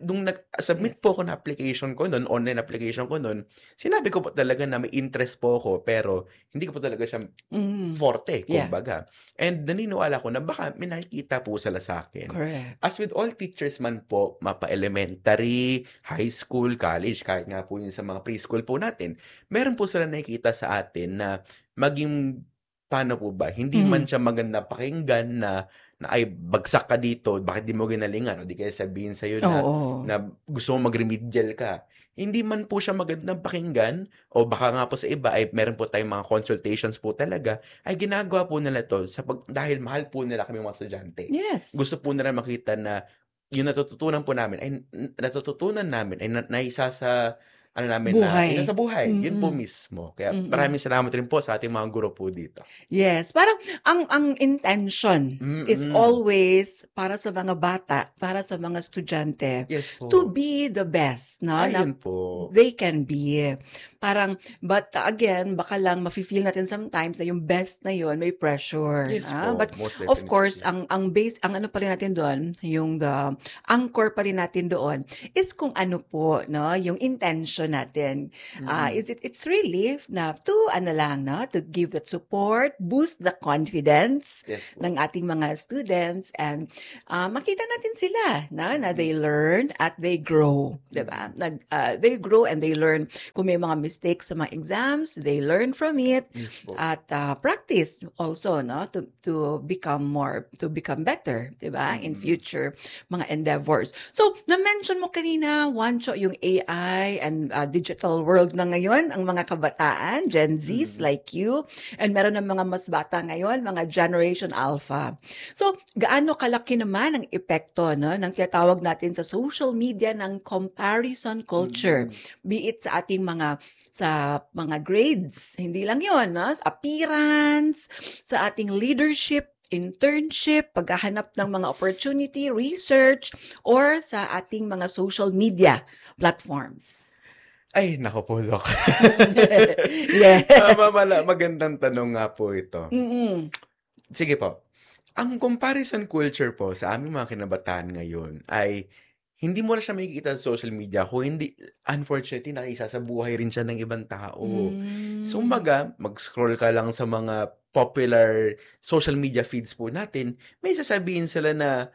nung nag-submit po ako ng application ko noon, online application ko noon, sinabi ko po talaga na may interest po ako, pero hindi ko po talaga siya Mm. forte, Yeah. kumbaga. And naniniwala ko na baka may nakikita po sila sa akin. Correct. As with all teachers man po, mapa-elementary, high school, college, kahit nga po yun sa mga preschool po natin, meron po sila nakikita sa atin na maging, paano po ba, hindi Mhm. man siya maganda pakinggan na, na ay, bagsak ka dito, bakit di mo ginalingan? O di kaya sabihin sa'yo na, Oo. na gusto mo mag-remedial ka. Hindi man po siya magandang pakinggan, o baka nga po sa iba, ay meron po tayong mga consultations po talaga, ay ginagawa po nila to sa pag, dahil mahal po nila kami mga estudyante. Yes. Gusto po nila makita na yung natututunan po namin, ay n- natututunan namin, ay na, naisa sa, ano namin Buhay. na, isa sa buhay. Yun po Mm-mm. mismo. Kaya Mm-mm. maraming salamat rin po sa ating mga guro po dito. Yes, parang ang ang intention is Mm-mm. always para sa mga bata, para sa mga estudyante Yes po. to be the best, no? Na Ayun po. they can be. Parang, but again, baka lang mafe-feel natin sometimes na yung best na yon may pressure. Yes ah. po. But Most of definitely. course, ang ang base, ang ano pa rin natin doon, yung the anchor pa rin natin doon is kung ano po, no, yung intention natin. Ah, Mm. is it it's really na to ano lang, no, to give that support, boost the confidence Yes po. ng ating mga students, and ah, makita natin sila na na they learn at they grow, 'di ba? Nag ah, they grow and they learn kung may mga mistakes sa mga exams, they learn from it. Yes po. At ah, practice also, no, to to become more, to become better, 'di ba, in Mm. future mga endeavors. So, na-mention mo kanina, Juancho, yung A I and ah, digital world na ngayon, ang mga kabataan, Gen Zs Mm. like you, and meron ng mga mas bata ngayon, mga Generation Alpha. So, gaano kalaki naman ang epekto, no, ng tinatawag natin sa social media ng comparison culture, Mm. be it sa ating mga sa mga grades, hindi lang yon, no? Sa appearance, sa ating leadership, internship, paghahanap ng mga opportunity, research, or sa ating mga social media platforms. Ay, nako po, Doc. Yes. Tama pala. Magandang tanong nga po ito. Mm-mm. Sige po. Ang comparison culture po sa aming mga kinabataan ngayon ay hindi mo na siya makikita sa social media kung hindi, unfortunately, nakisasabuhay rin siya ng ibang tao. Mm. So, umaga, mag-scroll ka lang sa mga popular social media feeds po natin, may sasabihin sila na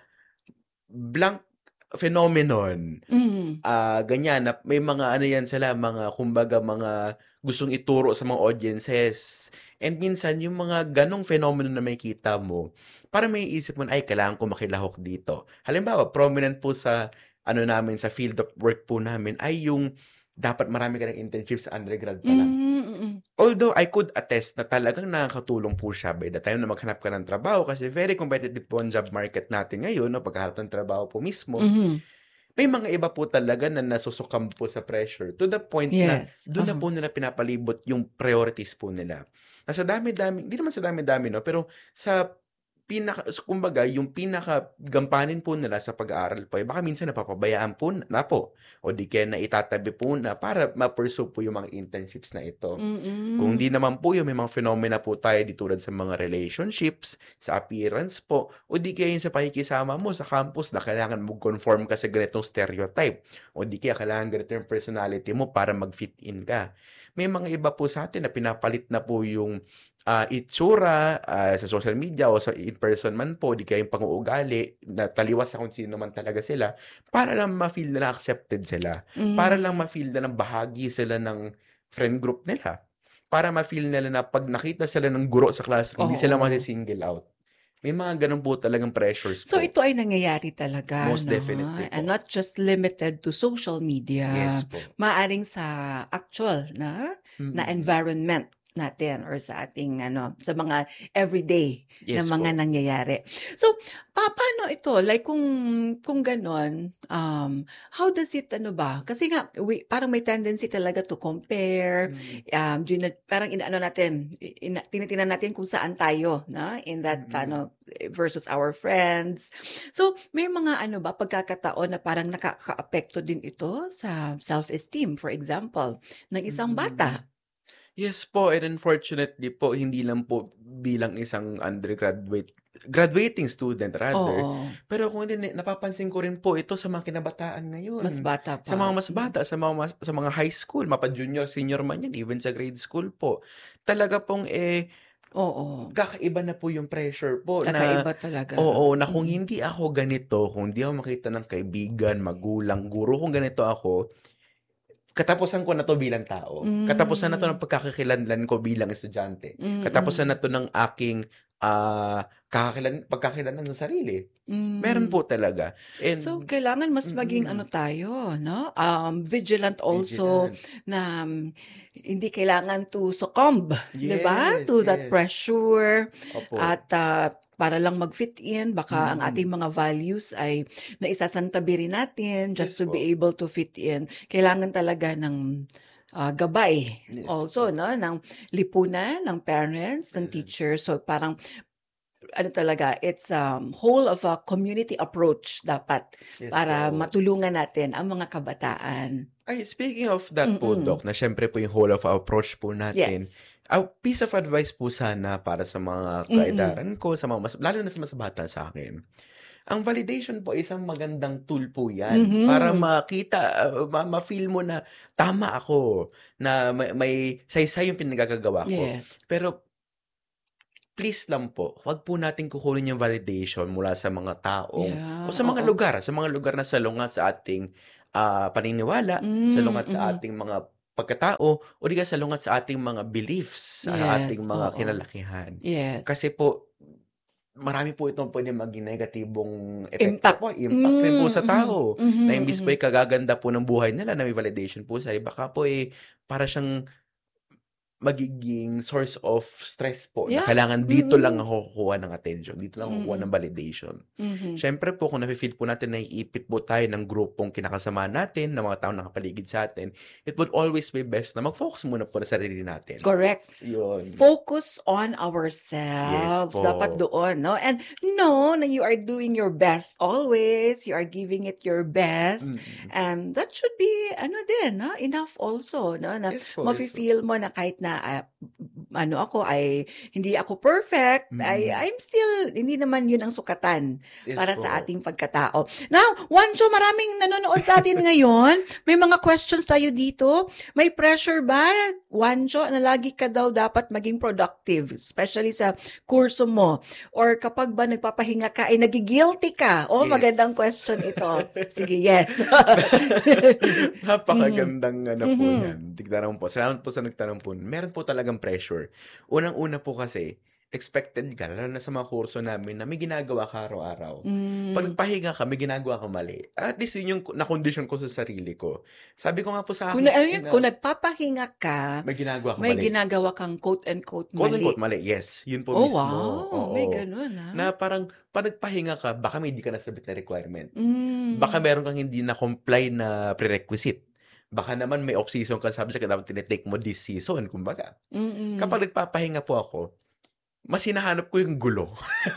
blank phenomenon. Mm. Ah, ganyan na may mga ano yan sila, mga kumbaga mga gustong ituro sa mga audiences. And minsan yung mga ganong phenomenon na makikita mo, para may isip mo na, ay, kailangan ko makilahok dito. Halimbawa, prominent po sa ano namin, sa field of work po namin, ay yung dapat marami ka ng internship sa undergrad pa lang. Mm-mm. Although I could attest na talagang nakakatulong po siya by the time na maghanap ka ng trabaho, kasi very competitive po ang job market natin ngayon, no, paghahanap ng trabaho po mismo. Mhm. May mga iba po talaga na nasusukam po sa pressure to the point Yes. na doon na Uh-huh. po nila pinapalibot yung priorities po nila. Nasa dami-dami, hindi naman sa dami-dami, no, pero sa pinaka, kumbaga, yung pinaka gampanin po nila sa pag-aaral po, eh, baka minsan napapabayaan po na po. O di kaya na itatabi po na para ma-pursue po yung mga internships na ito. Mm-mm. Kung di naman po yung may mga phenomena po tayo di tulad sa mga relationships, sa appearance po, o di kaya yung sa pakikisama mo sa campus na kailangan mag-conform ka sa ganitong stereotype, o di kaya kailangan ganito yung personality mo para mag-fit in ka. May mga iba po sa atin na pinapalit na po yung ah, itsura ah, sa social media o sa in-person man po, di kaya yung pang-uugali na taliwas sa kung sino man talaga sila, para lang ma-feel na accepted sila. Mm. Para lang ma-feel na ng bahagi sila ng friend group nila. Para ma-feel nila na pag nakita sila ng guro sa classroom, hindi sila Oo. masi-single out. May mga ganun po talagang pressures So po. ito ay nangyayari talaga, Most no? definitely po. And not just limited to social media. Yes po. Maaring sa actual na na Mm. environment natin or sa ating ano, sa mga everyday na Yes mga po. nangyayari. So, pa paano ito? Like kung kung ganon, um, how does it ano ba? Kasi nga we, parang may tendency talaga to compare. Mm. Um, gina- parang inaano natin, ina, tinitingnan natin kung saan tayo, na in that Mm. ano versus our friends. So, may mga ano ba pagkakataon na parang nakaka-apekto din ito sa self-esteem, for example, ng isang Mm. bata. Yes po, and unfortunately po, hindi lang po bilang isang undergraduate graduating student rather. Oo. Pero kung hindi, napapansin ko rin po ito sa mga kinabataan ngayon. Mas bata pa. Sa mga mas bata, sa mga mas- sa mga high school, mapa junior, senior man yan, even sa grade school po. Talaga pong eh Oo. kakaiba na po yung pressure po na Kakaiba talaga. oo, na kung Mm. hindi ako ganito, kung hindi ako makita ng kaibigan, magulang, guro, kung ganito ako, katapusan ko na to bilang tao. Mm. Katapusan na to ng pagkakakilanlan ko bilang estudyante. Mm, Katapusan mm. na to ng aking ah kakakilan pagkakilanlan ng sarili. Mm. Meron po talaga. And So, kailangan mas maging Mm. ano tayo, no? Um, vigilant also vigilant. na um, hindi kailangan to succumb, di ba? Yes, To that yes. pressure Opo. at ah, para lang mag-fit in, baka ang Mm. ating mga values ay naisasantabi rin natin just Yes to po. be able to fit in. Kailangan talaga ng ah, gabay Yes also, po. no? Ng lipunan, ng parents, ng Yes. teachers. So, parang ano talaga, it's um, whole of a community approach dapat Yes para po. matulungan natin ang mga kabataan. Ay, speaking of that po, Mm-mm. Doc, na syempre po yung whole of our approach po natin, Yes. a piece of advice po sana para sa mga Mm-mm. kaedaran ko, sa mga mas, lalo na sa mas bata sa akin. Ang validation po, isang magandang tool po yan Mhm. para makita, uh, ma- ma-feel mo na tama ako, na may, may saysay yung pinagagagawa ko. Yes. Pero please lang po, wag po natin kukunin yung validation mula sa mga taong Yeah, o sa mga oo. lugar, sa mga lugar na salungat sa ating ah, paniniwala, Mm, salungat sa mhm. ating mga pagkatao, o di kaya salungat sa ating mga beliefs, sa Yes, ating mga oo. kinalakihan. Yes. Kasi po, marami po itong pwede maging negatibong epekto Impact. po, impact rin po sa Mm, tao. mhm, Na imbis mhm. po ay kagaganda po ng buhay nila na may validation po sa baka po eh, para siyang magiging source of stress po na Yeah. kailangan dito lang Mm. ako kukuha ng attention, dito lang ako kukuha Mm. ng validation. Mhm. Siyempre po, kung nafe-feel po natin na iipit po tayo ng grupong kinakasama natin, ng mga taong nakapaligid sa atin, it would always be best na mag-focus muna po sa sarili natin. Correct. Yun. Focus on ourselves. Yes po. Dapat doon, no? And know na you are doing your best always. You are giving it your best. Mm. And that should be, ano din, no? Enough also, no? Na Yes po, yes po. mafe-feel mo na kahit na ah, ano ako ay hindi ako perfect, ay Mm. I'm still, hindi naman yun ang sukatan Yes para po. sa ating pagkatao. Now, Juancho, maraming nanonood sa atin ngayon. May mga questions tayo dito. May pressure ba, Juancho, na lagi ka daw dapat maging productive, especially sa kurso mo? Or kapag ba nagpapahinga ka, ay nagigilty ka? Oh, Yes. magandang question ito. Sige, yes. Napakagandang ano po Mhm. yan. Tignan po. Salamat po sa nagtanong po. Meron po talagang pressure. Unang-una po kasi, expected ka, lalo na sa mga kurso namin, na may ginagawa ka araw-araw. Mm. Pag pahinga ka, may ginagawa ka mali. At least yun yung na-condition ko sa sarili ko. Sabi ko nga po sa akin, Kung, na- ano yun, ina- kung nagpapahinga ka, may ginagawa ka may mali. ginagawa kang quote-unquote mali. Quote-unquote mali. Yes, yun po Oh, mismo. wow. Oo. May ganun, ha? Na parang, pag nagpahinga ka, baka may hindi ka nasabit na requirement. Mm. Baka meron kang hindi na-comply na prerequisite. Baka naman may off-season ka, sabi siya, dapat tinitake mo this season, kumbaga. Mm-mm. Kapag nagpapahinga po ako, mas hinahanap ko yung gulo.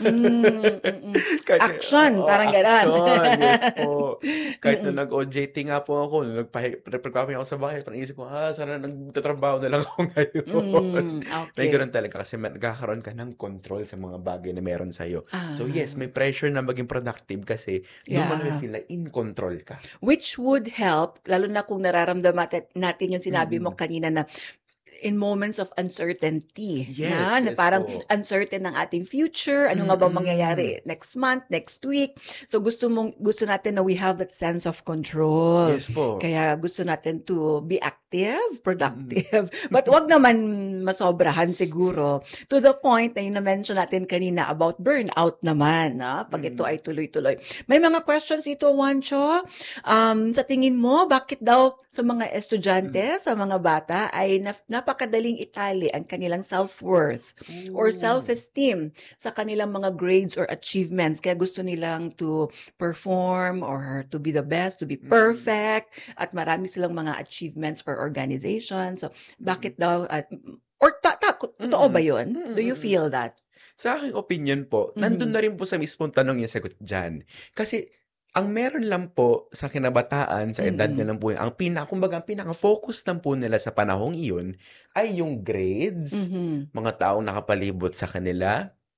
Mm, mm-mm. Kahit- Action, Oo, parang ganon. action, yes po. Kahit Mm-mm. na nag-O J T nga po ako, nung nagpahi- nagpapahinga ako sa bahay, parang isip ko, ah, sana nagtatrabaho na lang ako ngayon. Mm, May okay. ganun talaga kasi may- nagkakaroon ka ng control sa mga bagay na meron sa'yo. So Ah. yes, may pressure na maging productive kasi doon mo Yeah. na feel na in control ka. Which would help, lalo na kung nararamdaman natin- natin yung sinabi mo Mm. kanina na in moments of uncertainty. Yes, na, na yes parang po. uncertain ng ating future. Ano nga bang Mm-mm. mangyayari next month, next week? So gusto mong gusto natin na we have that sense of control. Yes po. Kaya gusto natin to be active, productive. But wag naman masobrahan siguro. To the point na yung na-mention natin kanina about burnout naman. Na? Pag ito ay tuloy-tuloy. May mga questions ito, Juancho. Um, sa tingin mo, bakit daw sa mga estudyante, sa mga bata, ay nap- napakadaling itali ang kanilang self-worth or self-esteem sa kanilang mga grades or achievements? Kaya gusto nilang to perform or to be the best, to be perfect, at marami silang mga achievements per organization. So, bakit daw, at, or ta, ta, totoo ba yun? Do you feel that? Sa aking opinion po, Mhm. nandun na rin po sa mismong tanong yung sagot dyan. Kasi, ang meron lang po sa kinabataan, sa edad Mm-mm. nila po, ang pinaka, kumbaga, ang pinaka-focus lang po nila sa panahong iyon ay yung grades, Mhm. mga taong nakapalibot sa kanila,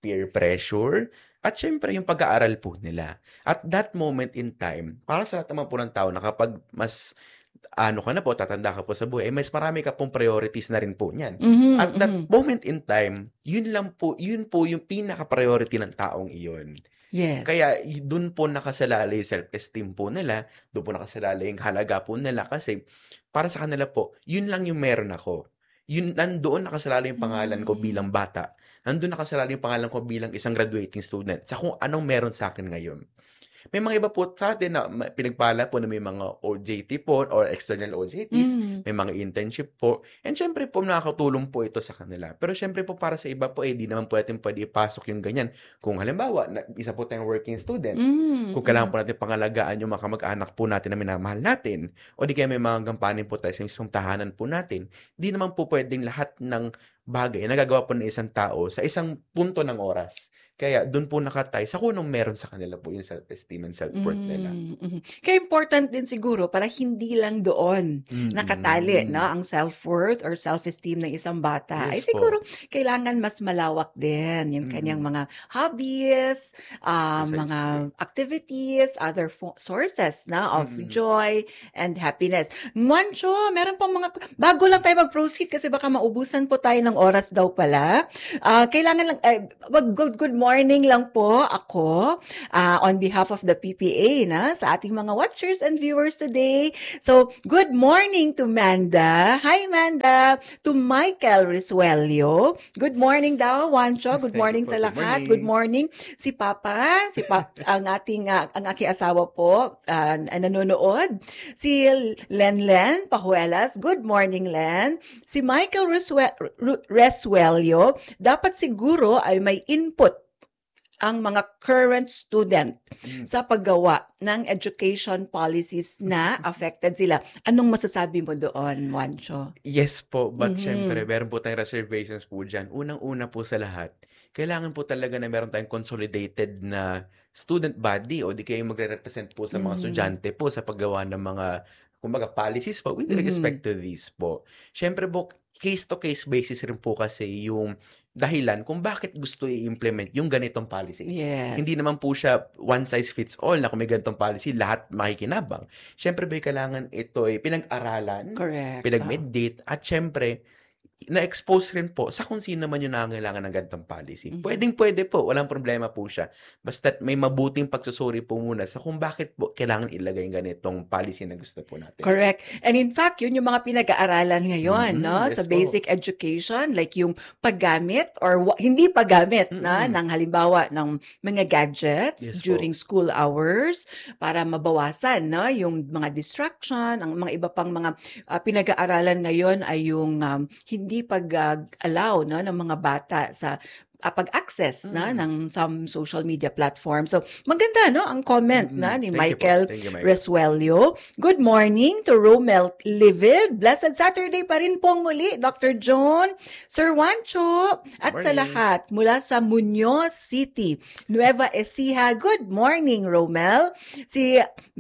peer pressure, at syempre yung pag-aaral po nila. At that moment in time, para sa lahat naman po ng tao na kapag mas ano ka na po, tatanda ka po sa buhay, mas marami ka pong priorities na rin po niyan. Mhm, At that mhm. moment in time, yun lang po, yun po yung pinaka-priority ng taong iyon. Yes. Kaya y- dun po nakasalalay yung self-esteem po nila, dun po nakasalalay yung halaga po nila kasi para sa kanila po, yun lang yung meron ako. Yun, nandoon nakasalalay yung pangalan ko bilang bata. Nandoon nakasalalay yung pangalan ko bilang isang graduating student sa kung anong meron sa akin ngayon. May mga iba po sa atin na ma- pinagpala po na may mga O J T po or external O J Ts, Mm. may mga internship po. And syempre po nakakatulong po ito sa kanila. Pero syempre po para sa iba po eh, di naman po natin pwede ipasok yung ganyan. Kung halimbawa, na, isa po tayong working student, Mm, kung kailangan po natin pangalagaan yung mga kamag-anak po natin na minamahal natin, o di kaya may mga gampanin po tayo sa mismong tahanan po natin, di naman po pwedeng lahat ng bagay na nagagawa po ng isang tao sa isang punto ng oras. Kaya doon po nakatay sa kung anong meron sa kanila po yung self-esteem and self-worth nila. Mm, mhm. Kaya important din siguro para hindi lang doon nakatali Mm. no ang self-worth or self-esteem ng isang bata. Ay Yes siguro po. kailangan mas malawak din yung kanyang mga hobbies, um, mga Precisely. activities, other fo- sources na of Mm. joy and happiness. Juancho, meron pang mga bago lang tayo mag-proceed kasi baka maubusan po tayo ng oras daw pala. Ah, kailangan lang eh, wag- good good morning lang po ako ah, on behalf of the P P A na sa ating mga watchers and viewers today. So, good morning to Manda. Hi Manda. To Michael Risuelio. Good morning daw, Juancho. Good Thank you morning po. sa Good lahat. Good morning. morning. Si Papa, si pa, ang ating ah, ang aking asawa po ah, nanonood. Si Len Len Pajuelas. Good morning, Len. Si Michael Resue- Ru- Resuelio, dapat siguro ay may input ang mga current student sa paggawa ng education policies na affected sila. Anong masasabi mo doon, Juancho? Yes po, but Mhm. syempre, meron po tayong reservations po dyan. Unang-una po sa lahat, kailangan po talaga na meron tayong consolidated na student body o di kayo magre-represent po sa mga Mhm. estudyante po sa paggawa ng mga, kumbaga, policies po with Mhm. respect to this po. Syempre po, case-to-case basis rin po kasi yung dahilan kung bakit gusto i-implement yung ganitong policy. Yes. Hindi naman po siya one size fits all na kung may ganitong policy, lahat makikinabang. Syempre ba, kailangan ito ay pinag-aralan, Correct. pinag-meditate, at syempre, na-expose rin po sa kung sino man yung nangangailangan ng ganitong policy. Mhm. Pwedeng-pwede po, walang problema po siya. Basta may mabuting pagsusuri po muna sa kung bakit po kailangan ilagay yung ganitong policy na gusto po natin. Correct. And in fact, yun yung mga pinag-aaralan ngayon, Mhm, no? yes Sa po. basic education, like yung paggamit or wa- hindi paggamit na ng halimbawa ng mga gadgets Yes po. during school hours para mabawasan, no? Yung mga distraction, ang mga iba pang mga ah, pinag-aaralan ngayon ay yung um, hindi pag-allow no ng mga bata sa ah, pag-access na ng some social media platforms. So, maganda, no? Ang comment na ni Thank you po. Michael Thank you, Michael. Resuelio. Good morning to Romel Livid. Blessed Saturday pa rin pong muli, Doctor John, Sir Juancho, at sa Morning. lahat mula sa Muñoz City, Nueva Ecija. Good morning, Romel. Si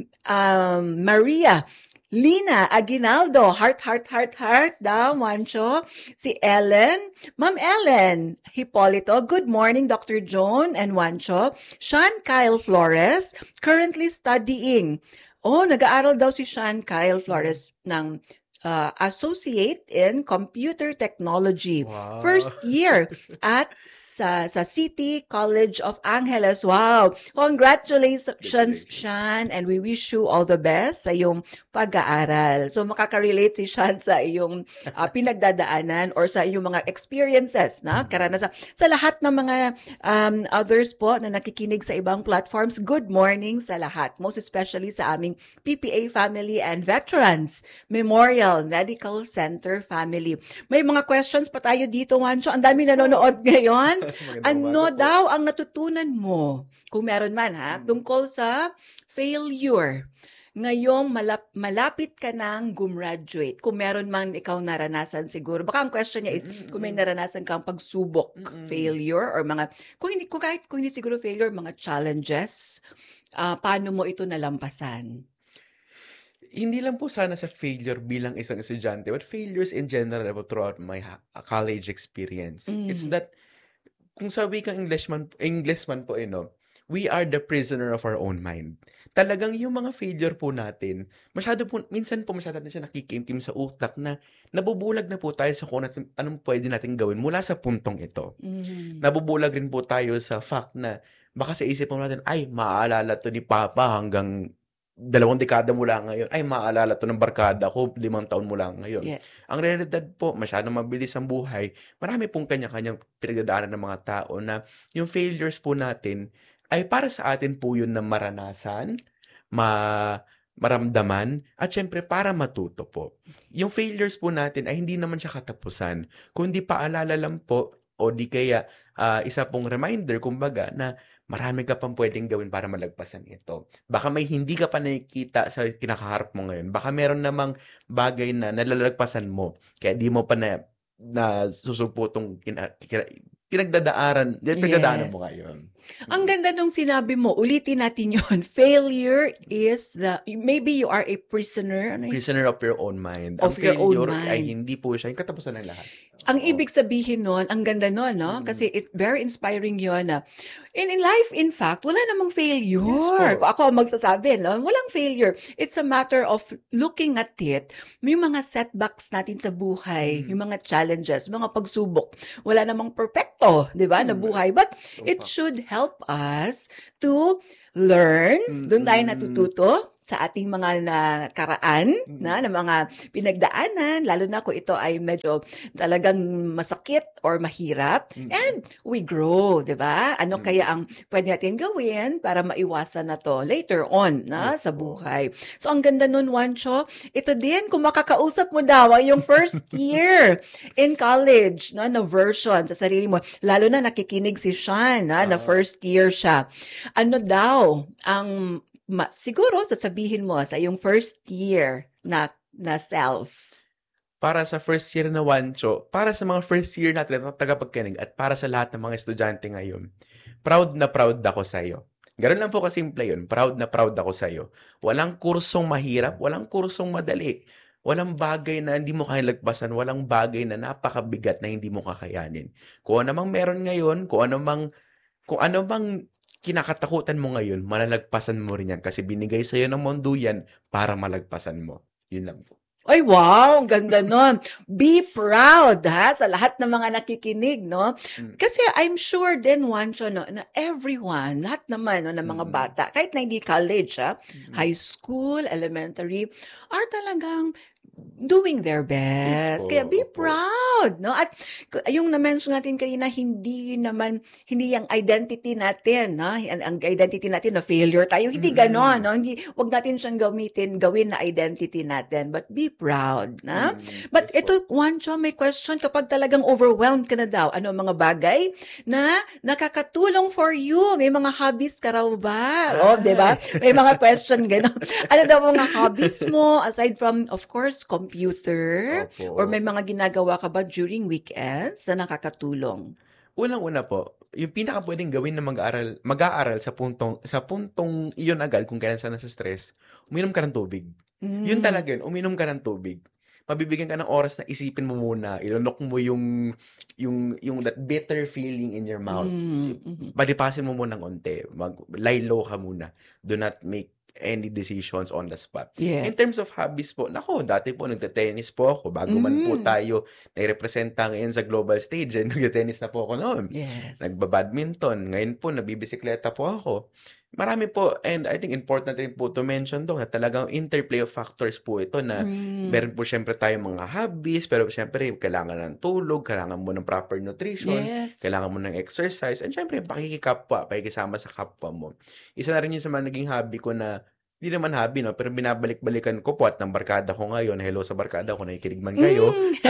um, Maria Lina Aguinaldo, heart, heart, heart, heart daw, Juancho. Si Ellen, Ma'am Ellen Hipolito, good morning, Doctor Joan and Juancho. Sean Kyle Flores, currently studying. Oh, nag-aaral daw si Sean Kyle Flores ng uh, Associate in Computer Technology. Wow. First year at sa, sa City College of Angeles. Wow! Congratulations, Sean, and we wish you all the best sa iyong pag-aaral. So, makaka-relate si Sean sa iyong uh, pinagdadaanan or sa iyong mga experiences, na karanasan. Sa lahat ng mga um, others po na nakikinig sa ibang platforms, good morning sa lahat. Most especially sa aming P P A family and veterans Memorial Medical Center family. May mga questions pa tayo dito, Juancho. Ang dami nanonood ngayon. Ano daw ang natutunan mo, kung meron man ha, tungkol sa failure? Ngayong malap- malapit ka nang gumraduate, kung meron man ikaw naranasan siguro. Baka ang question niya is, kung may naranasan kang pagsubok, failure, or mga, kung hindi, kung kahit, kung hindi siguro failure, mga challenges, ah, paano mo ito nalampasan? Hindi lang po sana sa failure bilang isang estudyante, but failures in general throughout my ha- college experience. Mm. It's that kung sa wikang English man, English man po, eh, no, we are the prisoner of our own mind. Talagang yung mga failure po natin, masyado po, minsan po masyado na siya nakikimkim sa utak na nabubulag na po tayo sa kung natin, anong pwede natin gawin mula sa puntong ito. Mhm. Nabubulag rin po tayo sa fact na baka sa isip po natin, ay, maaalala to ni Papa hanggang dalawang dekada mula ngayon. Ay, maaalala to ng barkada ko, limang taon mula ngayon. Yes. Ang realidad po, masyadong mabilis ang buhay. Marami pong kanya-kanyang pinagdadaanan ng mga tao na yung failures po natin ay para sa atin po yun na maranasan, ma maramdaman, at syempre para matuto po. Yung failures po natin ay hindi naman siya katapusan. Kundi paalala lang po o di kaya uh, isa pong reminder, kumbaga, na marami ka pang pwedeng gawin para malagpasan ito. Baka may hindi ka pa nakikita sa kinakaharap mo ngayon. Baka meron namang bagay na nalalagpasan mo. Kaya di mo pa na, na susuputong kina, kina, pinagdadaaran, pinagdadaanan Yes. mo ngayon. Ang ganda nung sinabi mo, ulitin natin yun. Failure is the, maybe you are a prisoner. Ano yun? Prisoner of your own mind. Of Ang your own failure mind. ay hindi po siya yung katapusan ng lahat. Ang ibig sabihin nun, ang ganda nun, no? Kasi it's very inspiring yun na in, in life, in fact, wala namang failure. Yes, Kung ako ang magsasabi, no? Walang failure. It's a matter of looking at it. May mga setbacks natin sa buhay, yung mga challenges, mga pagsubok. Wala namang perfecto, di ba, na buhay. But it should help us to learn. Doon tayo natututo sa ating mga nakaraan, na, na mga pinagdaanan, lalo na kung ito ay medyo talagang masakit or mahirap. And we grow, di ba? Ano kaya ang pwede natin gawin para maiwasan na to later on na sa buhay. So, ang ganda nun, Juancho. Ito din, kung makakausap mo daw ang yung first year in college, no, na version sa sarili mo. Lalo na nakikinig si Sean, na, na first year siya. Ano daw ang Ma, siguro sasabihin mo sa yung first year na na self? Para sa first year na Wancho, para sa mga first year natin na tagapagkinig at para sa lahat ng mga estudyante ngayon, proud na proud ako sa iyo. Ganun lang po kasimple yun. Proud na proud ako sa iyo. Walang kursong mahirap, walang kursong madali. Walang bagay na hindi mo kaya lagpasan, walang bagay na napakabigat na hindi mo kakayanin. Kung ano mang meron ngayon, kung ano mang, kung ano mang kinakatakutan mo ngayon, malalagpasan mo rin yan kasi binigay sa'yo ng mundo yan para malagpasan mo. Yun lang po. Ay, wow! Ang ganda nun. Be proud, ha? Sa lahat ng mga nakikinig, no? Kasi I'm sure din, Juancho, no, na everyone, lahat naman, no, ng mga bata, kahit na hindi college, ha? High school, elementary, are talagang doing their best. Yes, Kaya be opo. proud, no? At k- yung na-mention natin kayo na hindi naman, hindi yung identity natin, no? Ang, ang identity natin na failure tayo. Hindi ganon, no? Hindi, wag natin siyang gamitin, gawin na identity natin. But be proud, na? But ito, Juancho, may question, kapag talagang overwhelmed ka na daw, ano ang mga bagay na nakakatulong for you? May mga hobbies ka raw ba? Oh, di ba? May mga question gano'n. Ano daw mga hobbies mo aside from, of course, computer? Opo. Or may mga ginagawa ka ba during weekends na nakakatulong? Unang-una po, yung pinaka pwedeng gawin na mag-aaral, mag-aaral sa puntong, sa puntong iyon agad kung kailan sa nasa stress, uminom ka ng tubig. Yun talaga yun, uminom ka ng tubig. Mabibigyan ka ng oras na isipin mo muna, ilunok mo yung, yung, yung that bitter feeling in your mouth. Mm-hmm. Palipasin mo muna ng onte, mag, lie low ka muna. Do not make any decisions on the spot. Yes. In terms of hobbies po, nako, dati po nagte-tennis po ako. Bago man po Mm. tayo nai-representa ngayon sa global stage, eh, nagte-tennis na po ako noon. Yes. Nagba-badminton. Ngayon po, nabibisikleta po ako. Marami po, and I think important rin po to mention doon na talagang interplay of factors po ito na Mm. meron po syempre tayong mga hobbies, pero syempre kailangan ng tulog, kailangan mo ng proper nutrition, Yes. kailangan mo ng exercise, and syempre pakikikapwa, pakikisama sa kapwa mo. Isa na rin yun sa mga naging hobby ko na hindi naman hobby, no? Pero binabalik-balikan ko po at ng barkada ko ngayon. Hello sa barkada ko, nakikinig man kayo.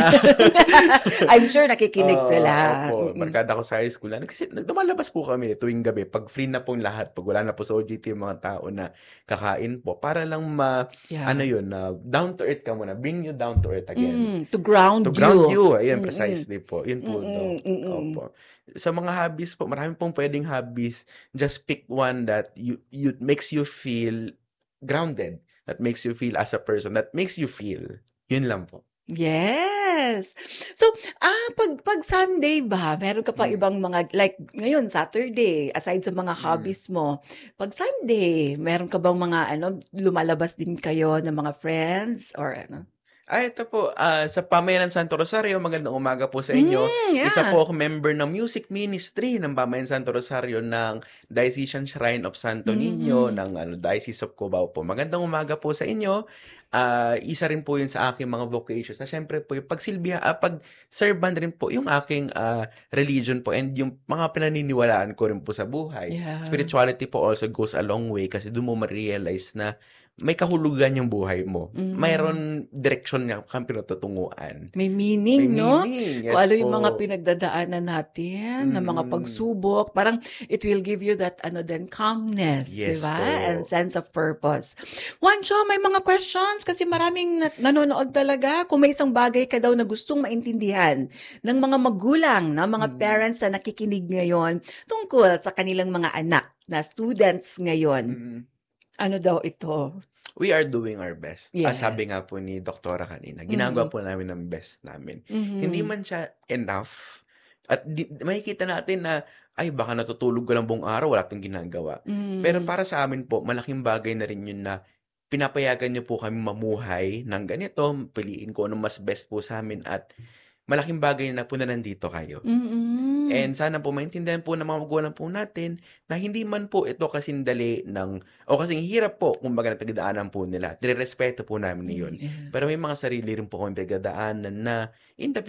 I'm sure nakikinig Oo, sila. opo. Mm-mm. Barkada ko sa high school. Na, kasi lumalabas po kami tuwing gabi. Pag free na pong lahat, pag wala na po sa O G T yung mga tao na kakain po, para lang ma, Yeah. ano yun, na down to earth ka muna. Bring you down to earth again. Mm, to ground To you. ground you. Ayan, Mm-mm. precisely po. Yun po. Mm-mm, No? mm-mm. Opo. Sa mga hobbies po, marami pong pwedeng hobbies. Just pick one that you, you makes you feel grounded. That makes you feel as a person. That makes you feel. Yun lang po. Yes. So, ah, pag pag Sunday ba, meron ka pa Hmm. ibang mga like ngayon Saturday, aside sa mga Hmm. hobbies mo, pag Sunday, meron ka bang mga ano, lumalabas din kayo ng mga friends or ano? Ah, ito po, ah, sa Pamayanan Santo Rosario, magandang umaga po sa inyo. Mm, Isa yeah. po ako member ng music ministry ng Pamayanan Santo Rosario ng Diocesan Shrine of Santo Niño Mhm. ng ano, Diocese of Cubao po. Magandang umaga po sa inyo. Ah, isa rin po yun sa aking mga vocations. Na syempre po, yung pagsilbihan, ah, pag-serban rin po yung aking ah, religion po and yung mga pinaniniwalaan ko rin po sa buhay. Yeah. Spirituality po also goes a long way kasi doon mo ma-realize na may kahulugan yung buhay mo. Mhm. Mayroon direksyon niya kang pinatutunguan. May meaning, May no? meaning, Kung yes ano yung po. mga pinagdadaanan natin, na mga Mm. pagsubok, parang it will give you that ano then calmness, di Yes ba? po. And sense of purpose. Juancho, may mga questions kasi maraming na- nanonood talaga. Kung may isang bagay ka daw na gustong maintindihan ng mga magulang, na mga Mm. parents na nakikinig ngayon tungkol sa kanilang mga anak na students ngayon, Mm. ano daw ito? We are doing our best. Ah, Yes. sabi nga po ni Doktora kanina, ginagawa Mhm. po namin ang best namin. Mhm. Hindi man siya enough. At di, makikita natin na, ay, baka natutulog ka lang buong araw, wala tayong ginagawa. Mhm. Pero para sa amin po, malaking bagay na rin yun na pinapayagan niyo po kami mamuhay ng ganito, piliin ko anong mas best po sa amin at malaking bagay na po na nandito kayo. Mhm. And sana po maintindihan po ng mga magulang po natin na hindi man po ito kasing dali ng, o kasing hirap po kung baga napagdaanan po nila. Nirerespeto po namin yun. Yeah. Pero may mga sarili rin po kami pagdadaanan na in the